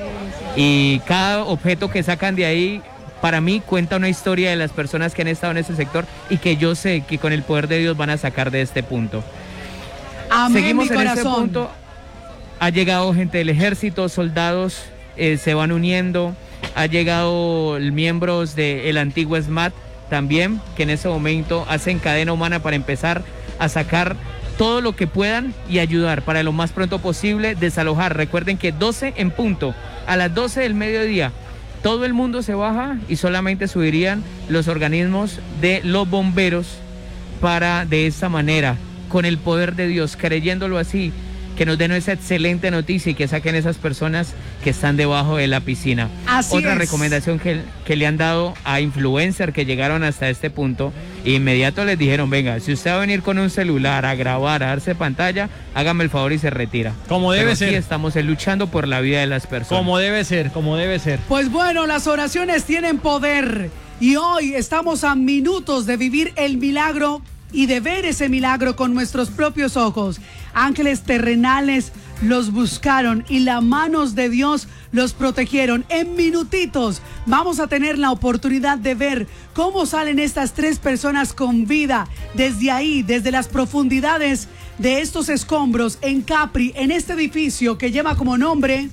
y cada objeto que sacan de ahí, para mí cuenta una historia de las personas que han estado en ese sector y que yo sé que con el poder de Dios van a sacar de este punto. Amén, Seguimos mi en este corazón. punto. Ha llegado gente del ejército, soldados eh, se van uniendo. Ha llegado miembros del antiguo SMAT también, que en ese momento hacen cadena humana para empezar a sacar todo lo que puedan y ayudar para lo más pronto posible desalojar. Recuerden que doce en punto, a las doce del mediodía, todo el mundo se baja y solamente subirían los organismos de los bomberos para de esta manera, con el poder de Dios, creyéndolo así, que nos den esa excelente noticia y que saquen esas personas que están debajo de la piscina. Así Otra es. recomendación que, que le han dado a influencers que llegaron hasta este punto, inmediato les dijeron, venga, si usted va a venir con un celular a grabar, a darse pantalla, hágame el favor y se retira. Como debe Pero ser. aquí estamos luchando por la vida de las personas. Como debe ser, como debe ser. Pues bueno, las oraciones tienen poder y hoy estamos a minutos de vivir el milagro y de ver ese milagro con nuestros propios ojos. Ángeles terrenales los buscaron y las manos de Dios los protegieron. En minutitos vamos a tener la oportunidad de ver cómo salen estas tres personas con vida desde ahí, desde las profundidades de estos escombros en Capri, en este edificio que lleva como nombre...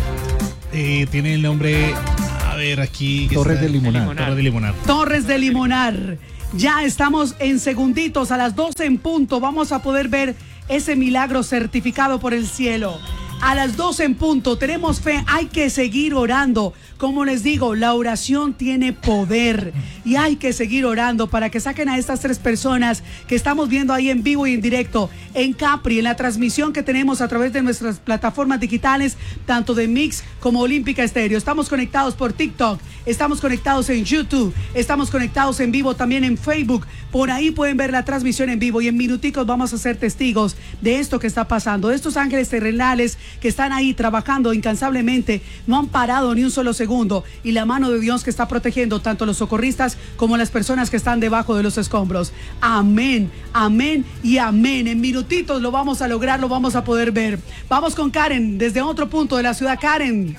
Eh, tiene el nombre, a ver, aquí... Torres está, de Limonar. Torres de Limonar. Torres de Limonar. Ya estamos en segunditos, a las doce en punto, vamos a poder ver ese milagro certificado por el cielo. A las doce en punto, tenemos fe, hay que seguir orando. Como les digo, la oración tiene poder y hay que seguir orando para que saquen a estas tres personas que estamos viendo ahí en vivo y en directo en Capri, en la transmisión que tenemos a través de nuestras plataformas digitales, tanto de Mix como Olímpica Estéreo. Estamos conectados por TikTok, estamos conectados en YouTube, estamos conectados en vivo también en Facebook. Por ahí pueden ver la transmisión en vivo y en minuticos vamos a ser testigos de esto que está pasando, de estos ángeles terrenales que están ahí trabajando incansablemente, no han parado ni un solo segundo, y la mano de Dios que está protegiendo tanto a los socorristas como a las personas que están debajo de los escombros. Amén, amén y amén. En minutitos lo vamos a lograr, lo vamos a poder ver. Vamos con Karen desde otro punto de la ciudad. Karen.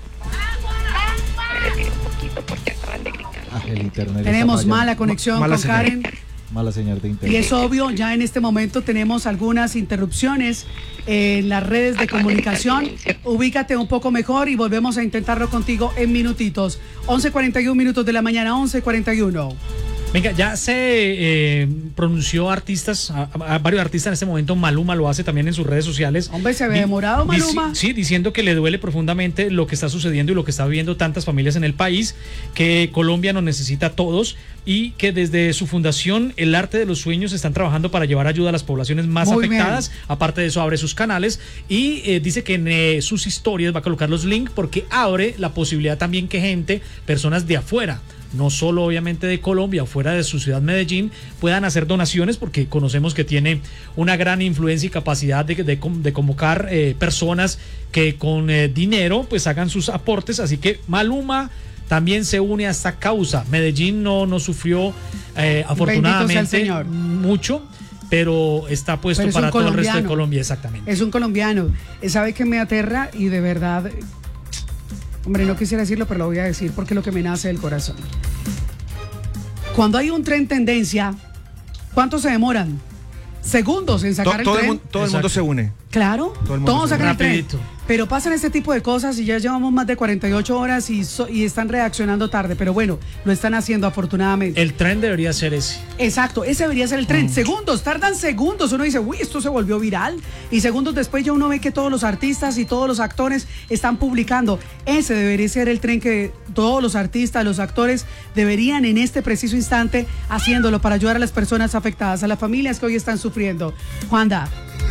Ah, el internet Tenemos está mala fallando. conexión Ma- mala con señal. Karen. Mala señal de internet. Y es obvio, ya en este momento tenemos algunas interrupciones en las redes de comunicación. Ubícate un poco mejor y volvemos a intentarlo contigo en minutitos. once cuarenta y uno minutos de la mañana, once cuarenta y uno. Venga, ya se eh, pronunció artistas, a, a varios artistas en este momento. Maluma lo hace también en sus redes sociales. Hombre, se ve demorado, Maluma. Dici- sí, diciendo que le duele profundamente lo que está sucediendo y lo que está viviendo tantas familias en el país, que Colombia nos necesita a todos y que desde su fundación El Arte de los Sueños están trabajando para llevar ayuda a las poblaciones más Muy afectadas. bien. Aparte de eso, abre sus canales y eh, dice que en eh, sus historias va a colocar los links porque abre la posibilidad también que gente, personas de afuera, no solo obviamente de Colombia o fuera de su ciudad Medellín, puedan hacer donaciones porque conocemos que tiene una gran influencia y capacidad de, de, de convocar eh, personas que con eh, dinero pues hagan sus aportes. Así que Maluma también se une a esta causa. Medellín no, no sufrió eh, afortunadamente mucho, pero está puesto Pero es para un todo el resto de colombiano. Colombia, exactamente. Es un colombiano. ¿Sabe qué me aterra? Y de verdad, hombre, no quisiera decirlo, pero lo voy a decir porque es lo que me nace del corazón. Cuando hay un tren tendencia, ¿cuánto se demoran? Segundos en sacar To- el todo el tren. mun- todo el mundo se une. Claro, Todo el mundo todos se sacan une. el tren. Rapidito. Pero pasan este tipo de cosas y ya llevamos más de cuarenta y ocho horas y, so- y están reaccionando tarde. Pero bueno, lo están haciendo afortunadamente. El tren debería ser ese. Exacto, ese debería ser el tren. Segundos, tardan segundos. Uno dice, uy, esto se volvió viral. Y segundos después ya uno ve que todos los artistas y todos los actores están publicando. Ese debería ser el tren que todos los artistas, los actores deberían en este preciso instante haciéndolo para ayudar a las personas afectadas, a las familias que hoy están sufriendo. Juanda.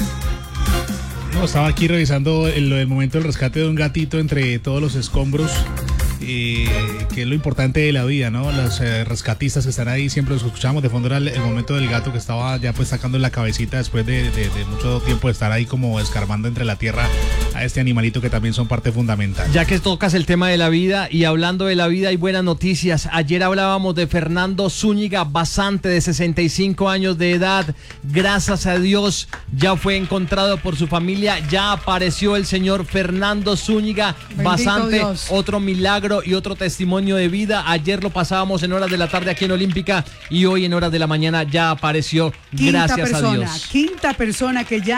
No, estaba aquí revisando el, el momento del rescate de un gatito entre todos los escombros, eh, que es lo importante de la vida, ¿no? Los eh, rescatistas que están ahí, siempre los escuchamos. De fondo era el, el momento del gato que estaba ya pues sacando la cabecita después de, de- de mucho tiempo de estar ahí como escarbando entre la tierra a este animalito que también son parte fundamental. Ya que tocas el tema de la vida y hablando de la vida hay buenas noticias. Ayer hablábamos de Fernando Zúñiga Basante, de sesenta y cinco años de edad. Gracias a Dios ya fue encontrado por su familia, ya apareció el señor Fernando Zúñiga Bendito Basante. Dios. Otro milagro y otro testimonio de vida. Ayer lo pasábamos en horas de la tarde aquí en Olímpica y hoy en horas de la mañana ya apareció. Quinta Gracias persona, a Dios. quinta persona que ya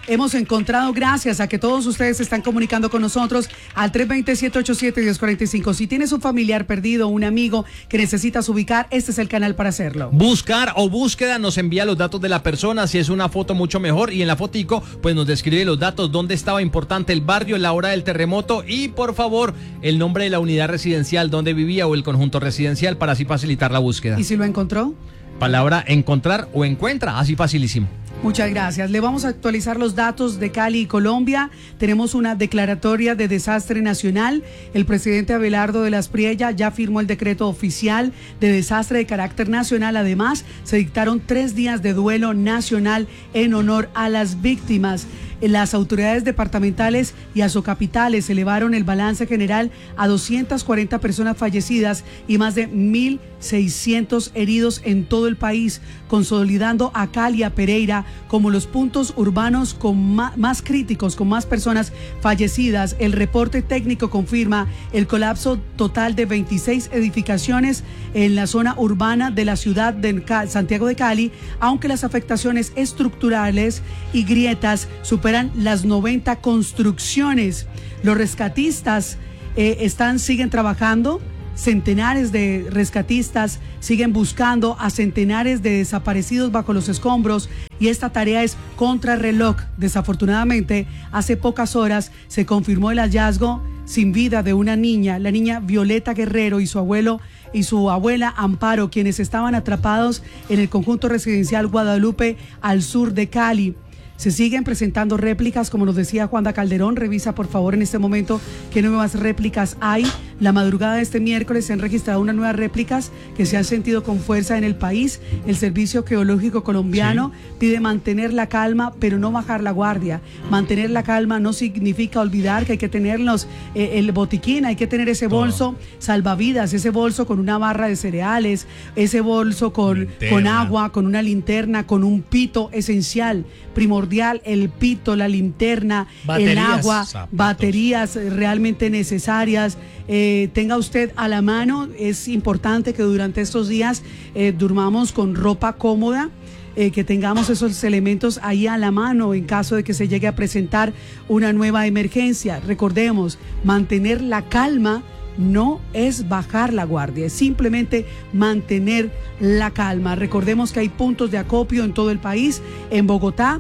hemos encontrado gracias a que todos ustedes se están comunicando con nosotros al tres dos cero, siete ocho siete, uno cero cuatro cinco. Si tienes un familiar perdido, un amigo que necesitas ubicar, este es el canal para hacerlo. Buscar o búsqueda, nos envía los datos de la persona, si es una foto mucho mejor, y en la fotico pues nos describe los datos, dónde estaba importante el barrio, la hora del terremoto y por favor el nombre de la unidad residencial donde vivía o el conjunto residencial para así facilitar la búsqueda. ¿Y si lo encontró? Palabra encontrar o encuentra, así facilísimo. Muchas gracias. Le vamos a actualizar los datos de Cali y Colombia. Tenemos una declaratoria de desastre nacional. El presidente Abelardo de las Priella ya firmó el decreto oficial de desastre de carácter nacional. Además, se dictaron tres días de duelo nacional en honor a las víctimas. Las autoridades departamentales y azocapitales elevaron el balance general a doscientas cuarenta personas fallecidas y más de mil seiscientos heridos en todo el país, consolidando a Cali y a Pereira como los puntos urbanos con más, más críticos, con más personas fallecidas. El reporte técnico confirma el colapso total de veintiséis edificaciones en la zona urbana de la ciudad de Santiago de Cali, aunque las afectaciones estructurales y grietas superan las noventa construcciones. Los rescatistas eh, están, siguen trabajando. Centenares de rescatistas siguen buscando a centenares de desaparecidos bajo los escombros y esta tarea es contrarreloj. Desafortunadamente, hace pocas horas se confirmó el hallazgo sin vida de una niña, la niña Violeta Guerrero y su abuelo y su abuela Amparo, quienes estaban atrapados en el conjunto residencial Guadalupe al sur de Cali. Se siguen presentando réplicas, como nos decía Juanda Calderón. Revisa por favor en este momento qué nuevas réplicas hay. La madrugada de este miércoles se han registrado unas nuevas réplicas que se han sentido con fuerza en el país. El Servicio Geológico Colombiano sí. pide mantener la calma, pero no bajar la guardia. Mantener la calma no significa olvidar que hay que tenerlos, eh, el botiquín, hay que tener ese bolso Todo. salvavidas, ese bolso con una barra de cereales, ese bolso con, con agua, con una linterna, con un pito esencial, primordial, el pito, la linterna, baterías, el agua, zapatos. baterías realmente necesarias. Eh, tenga usted a la mano, es importante que durante estos días eh, durmamos con ropa cómoda, eh, que tengamos esos elementos ahí a la mano en caso de que se llegue a presentar una nueva emergencia. Recordemos, mantener la calma no es bajar la guardia, es simplemente mantener la calma. Recordemos que hay puntos de acopio en todo el país. En Bogotá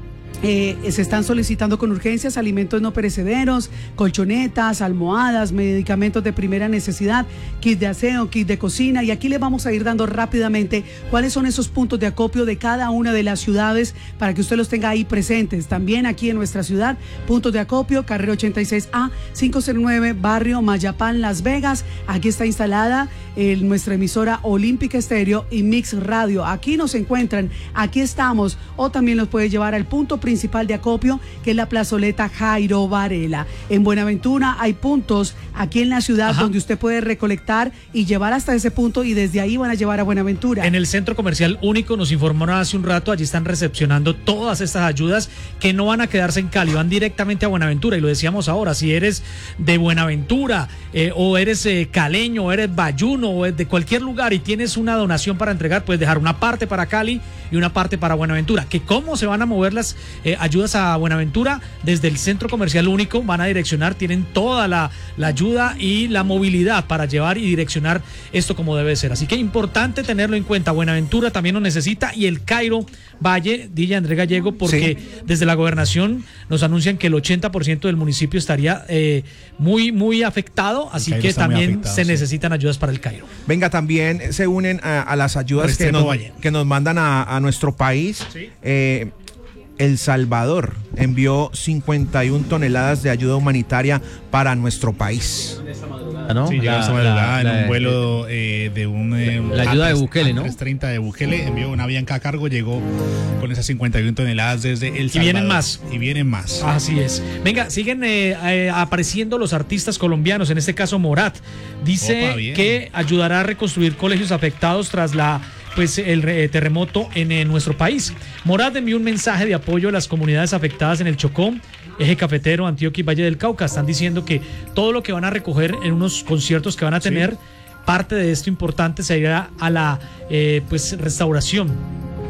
Eh, se están solicitando con urgencias alimentos no perecederos, colchonetas, almohadas, medicamentos de primera necesidad, kit de aseo, kit de cocina, y aquí les vamos a ir dando rápidamente cuáles son esos puntos de acopio de cada una de las ciudades para que usted los tenga ahí presentes. También aquí en nuestra ciudad, puntos de acopio, carrera ochenta y seis A, quinientos nueve, barrio Mayapán, Las Vegas. Aquí está instalada eh, nuestra emisora Olímpica Estéreo y Mix Radio. Aquí nos encuentran, aquí estamos, o también los puede llevar al punto principal principal de acopio, que es la plazoleta Jairo Varela. En Buenaventura hay puntos aquí en la ciudad Ajá. donde usted puede recolectar y llevar hasta ese punto y desde ahí van a llevar a Buenaventura. En el Centro Comercial Único, nos informaron hace un rato, allí están recepcionando todas estas ayudas que no van a quedarse en Cali, van directamente a Buenaventura, y lo decíamos ahora, si eres de Buenaventura eh, o eres eh, caleño, o eres bayuno o de cualquier lugar y tienes una donación para entregar, puedes dejar una parte para Cali y una parte para Buenaventura. ¿Que cómo se van a mover las eh, ayudas a Buenaventura? Desde el Centro Comercial Único van a direccionar, tienen toda la, la ayuda y la movilidad para llevar y direccionar esto como debe ser. Así que importante tenerlo en cuenta. Buenaventura también lo necesita, y el Cairo Valle, Dilla André Gallego, porque sí. desde la gobernación nos anuncian que el ochenta por ciento del municipio estaría eh, muy, muy afectado, así que también afectado, se sí. necesitan ayudas para el Cairo. Venga, también se unen a, a las ayudas que nos, que nos mandan a, a nuestro país. ¿Sí? Eh, El Salvador envió cincuenta y una toneladas de ayuda humanitaria para nuestro país. ¿No? Sí, llegó esta madrugada en un vuelo eh, de un... Eh, la ayuda de Bukele, ¿no? trescientos treinta de Bukele, envió una Avianca cargo, llegó con esas cincuenta y una toneladas desde El Salvador. Y vienen más. Y vienen más. Así es. Venga, siguen eh, eh, apareciendo los artistas colombianos, en este caso Morat. Dice Opa, que ayudará a reconstruir colegios afectados tras la... pues el eh, terremoto en eh, nuestro país. Morat envió un mensaje de apoyo a las comunidades afectadas en el Chocó, Eje Cafetero, Antioquia y Valle del Cauca. Están diciendo que todo lo que van a recoger en unos conciertos que van a tener, sí. parte de esto importante se irá a la eh, pues restauración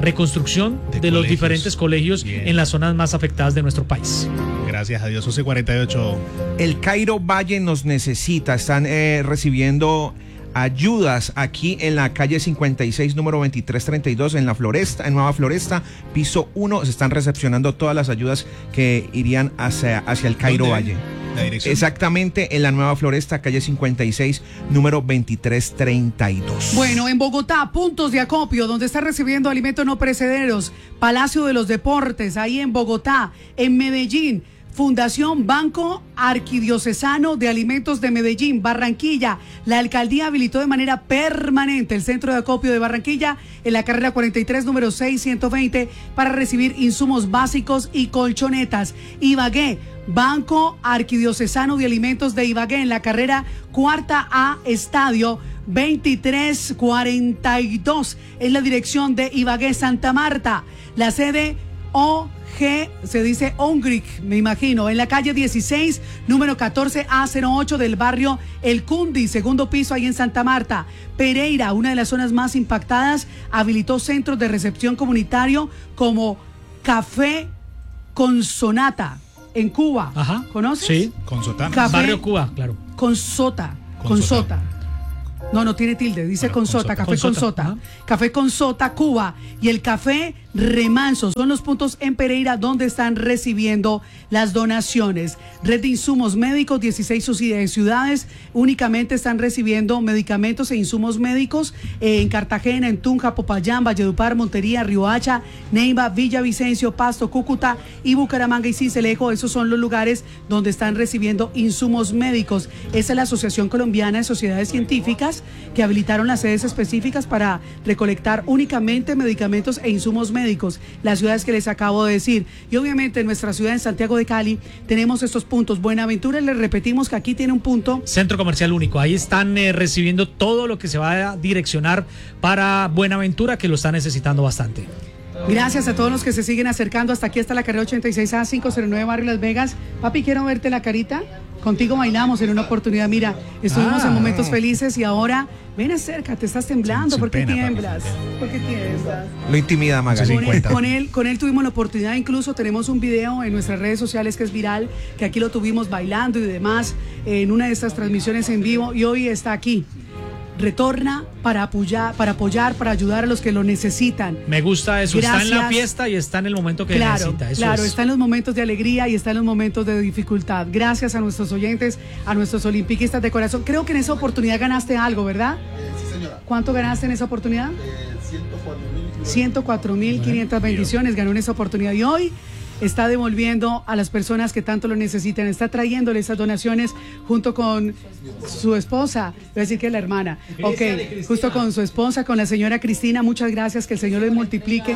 reconstrucción de, De los colegios. diferentes colegios Bien. en las zonas más afectadas de nuestro país. Gracias a Dios, once cuarenta y ocho. El Cairo Valle nos necesita, están eh, recibiendo ayudas aquí en la calle cincuenta y seis, número veintitrés treinta y dos, en la Floresta, en Nueva Floresta, piso uno, se están recepcionando todas las ayudas que irían hacia, hacia el Cairo ¿Dónde? Valle. La dirección. Exactamente en la Nueva Floresta, calle cincuenta y seis, número veintitrés treinta y dos. Bueno, en Bogotá, puntos de acopio, donde está recibiendo alimentos no perecederos, Palacio de los Deportes, ahí en Bogotá, en Medellín, Fundación Banco Arquidiocesano de Alimentos de Medellín, Barranquilla. La alcaldía habilitó de manera permanente el centro de acopio de Barranquilla en la carrera cuarenta y tres, número seiscientos veinte, para recibir insumos básicos y colchonetas. Ibagué, Banco Arquidiocesano de Alimentos de Ibagué, en la carrera cuarta A, estadio veintitrés cuarenta y dos, en la dirección de Ibagué, Santa Marta. La sede O G, se dice Ongric, me imagino, en la calle dieciséis, número catorce A cero ocho del barrio El Cundi, segundo piso, ahí en Santa Marta. Pereira, una de las zonas más impactadas, habilitó centros de recepción comunitario como Café Consonata en Cuba. Ajá. ¿Conoces? Sí. Con Sotana. Café Barrio Cuba, claro. Consota. Consota. Consota. No, no tiene tilde, dice Bueno, Consota, Consota. Café Consota, Consota. ajá. Café Consota, Cuba, y el Café Remanso son los puntos en Pereira donde están recibiendo las donaciones. Red de insumos médicos, dieciséis ciudades únicamente están recibiendo medicamentos e insumos médicos, eh, en Cartagena, en Tunja, Popayán, Valledupar, Montería, Riohacha, Neiva, Villavicencio, Pasto, Cúcuta y Bucaramanga y Sincelejo. Esos son los lugares donde están recibiendo insumos médicos. Esa es la Asociación Colombiana de Sociedades Científicas, que habilitaron las sedes específicas para recolectar únicamente medicamentos e insumos médicos. Las ciudades que les acabo de decir. Y obviamente en nuestra ciudad, en Santiago de Cali, tenemos estos puntos. Buenaventura, les repetimos que aquí tiene un punto. Centro Comercial Único. Ahí están eh, recibiendo todo lo que se va a direccionar para Buenaventura, que lo está necesitando bastante. Gracias a todos los que se siguen acercando hasta aquí, hasta la carrera ochenta y seis A cinco cero nueve, Barrio Las Vegas. Papi, quiero verte la carita. Contigo bailamos en una oportunidad. Mira, estuvimos Ah. en momentos felices y ahora ven, acércate, estás temblando. Sin- sin ¿Por qué pena, papi, tiemblas? ¿Por qué tiemblas? Lo intimida, Magali. Con él, con, él, con él tuvimos la oportunidad, incluso tenemos un video en nuestras redes sociales que es viral, que aquí lo tuvimos bailando y demás en una de estas transmisiones en vivo, y hoy está aquí. Retorna para apoyar, para apoyar, para ayudar a los que lo necesitan. Me gusta eso. Está en la Gracias. fiesta y está en el momento que Claro, necesita. Eso claro, es. está en los momentos de alegría y está en los momentos de dificultad. Gracias a nuestros oyentes, a nuestros olimpiquistas de corazón. Creo que en esa oportunidad ganaste algo, ¿verdad? Sí, señora. ¿Cuánto ganaste en esa oportunidad? Eh, ciento cuatro mil quinientas bendiciones ganó en esa oportunidad, y hoy está devolviendo a las personas que tanto lo necesitan, está trayéndole esas donaciones junto con su esposa, voy a decir que es la hermana, ok, justo con su esposa, con la señora Cristina. Muchas gracias, que el Señor les multiplique.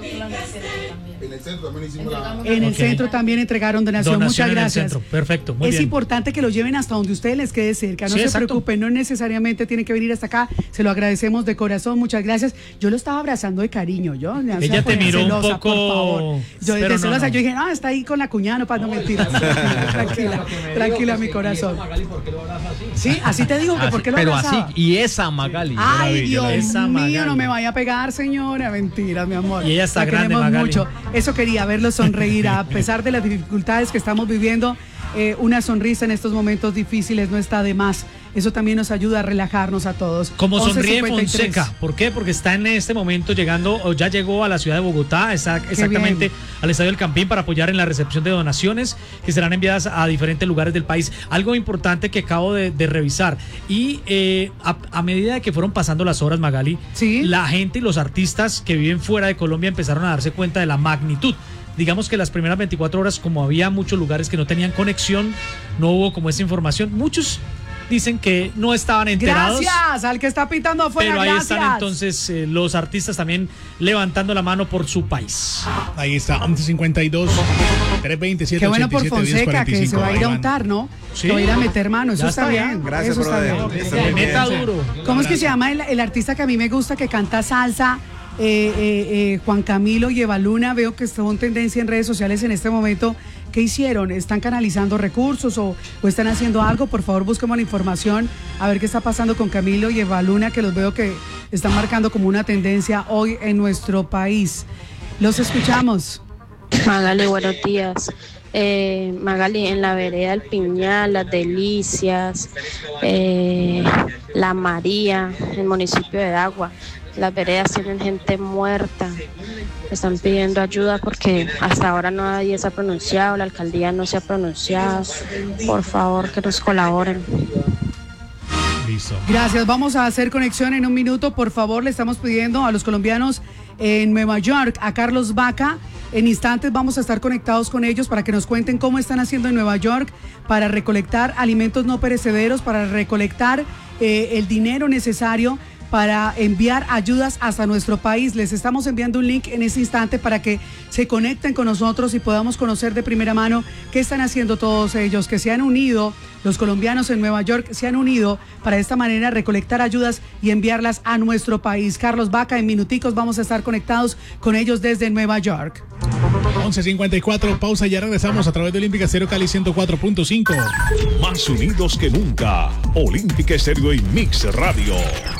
En el centro también hicimos la... En el Ok. centro también entregaron donación. Donación Muchas en el gracias. centro. Perfecto, muy es bien. importante que lo lleven hasta donde ustedes les quede cerca. No Sí, se exacto. preocupen, no necesariamente tienen que venir hasta acá. Se lo agradecemos de corazón. Muchas gracias. Yo lo estaba abrazando de cariño. Yo, o sea, Ella te ponía miró un celosa, poco- por favor. Yo pero de no, celosa, no. yo dije, ah, está ahí con la cuñada, no para no mentiras. Tranquila, tranquila, mi corazón. Sí, así te digo que Así- por qué lo pero abrazaba. así, y esa Magali. Ay, Dios Esa mío, Magali. no me vaya a pegar, señora. Mentira, mi amor. Y ella está La grande, queremos Magali. mucho. Eso quería, verlo sonreír a pesar de las dificultades que estamos viviendo. Eh, una sonrisa en estos momentos difíciles no está de más. Eso también nos ayuda a relajarnos a todos. Como once sonríe cincuenta y tres. Fonseca. ¿Por qué? Porque está en este momento llegando, o ya llegó a la ciudad de Bogotá, está exactamente al Estadio del Campín para apoyar en la recepción de donaciones que serán enviadas a diferentes lugares del país. Algo importante que acabo de, de revisar. Y eh, a, a medida de que fueron pasando las horas, Magali, la gente y los artistas que viven fuera de Colombia empezaron a darse cuenta de la magnitud. Digamos que las primeras veinticuatro horas, como había muchos lugares que no tenían conexión, no hubo como esa información. Muchos dicen que no estaban enterados. Gracias al que está pitando afuera. Pero ahí Gracias. están entonces eh, los artistas también levantando la mano por su país. Ahí está, once cincuenta y dos, trescientos veintisiete, Qué bueno por ochenta y siete, diez Fonseca, que cuarenta y se cinco. va a ir a Ahí van. untar, ¿no? Sí. Que va a ir a meter mano. Eso Ya está, está bien. bien. Gracias, Eso está brother. bien. Que Que estés muy meta bien. duro. ¿Cómo es que se llama el, el artista que a mí me gusta, que canta salsa? Eh, eh, eh, Juan Camilo y Eva Luna. Veo que está en tendencia en redes sociales en este momento. ¿Qué hicieron? ¿Están canalizando recursos o, o están haciendo algo? Por favor, busquemos la información, a ver qué está pasando con Camilo y Eva Luna, que los veo que están marcando como una tendencia hoy en nuestro país. Los escuchamos. Magali, buenos días. Eh, Magali, en la vereda El Piñal, Las Delicias, eh, La María, el municipio de Dagua, las veredas tienen gente muerta. Están pidiendo ayuda porque hasta ahora nadie se ha pronunciado, la alcaldía no se ha pronunciado. Por favor, que nos colaboren. Listo. Gracias, vamos a hacer conexión en un minuto. Por favor, le estamos pidiendo a los colombianos en Nueva York, a Carlos Vaca. En instantes vamos a estar conectados con ellos para que nos cuenten cómo están haciendo en Nueva York para recolectar alimentos no perecederos, para recolectar eh, el dinero necesario para enviar ayudas hasta nuestro país. Les estamos enviando un link en este instante para que se conecten con nosotros y podamos conocer de primera mano qué están haciendo todos ellos, que se han unido, los colombianos en Nueva York se han unido para de esta manera recolectar ayudas y enviarlas a nuestro país. Carlos Vaca, en minuticos vamos a estar conectados con ellos desde Nueva York. once cincuenta y cuatro, pausa y ya regresamos a través de Olímpica Estéreo Cali ciento cuatro punto cinco. Más unidos que nunca. Olímpica Estéreo y Mix Radio.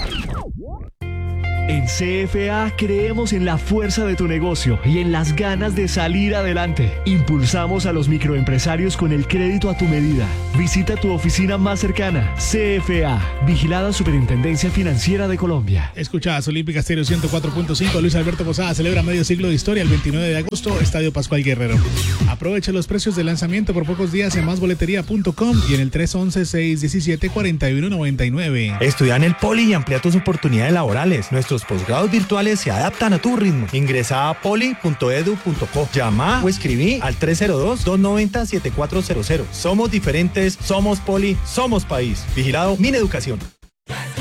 En C F A creemos en la fuerza de tu negocio y en las ganas de salir adelante. Impulsamos a los microempresarios con el crédito a tu medida. Visita tu oficina más cercana. C F A, Vigilada Superintendencia Financiera de Colombia. Escuchas Olímpica Estéreo ciento cuatro punto cinco. Luis Alberto Posada celebra medio siglo de historia el veintinueve de agosto, Estadio Pascual Guerrero. Aprovecha los precios de lanzamiento por pocos días en más boletería punto com y en el tres once, seis diecisiete, cuarenta y uno noventa y nueve. Estudia en el Poli y amplía tus oportunidades laborales. Nuestros posgrados virtuales se adaptan a tu ritmo. Ingresa a poli punto edu punto co. Llama o escribí al tres cero dos, dos nueve cero, siete cuatro cero cero. Somos diferentes, somos Poli, somos país. Vigilado Mineducación.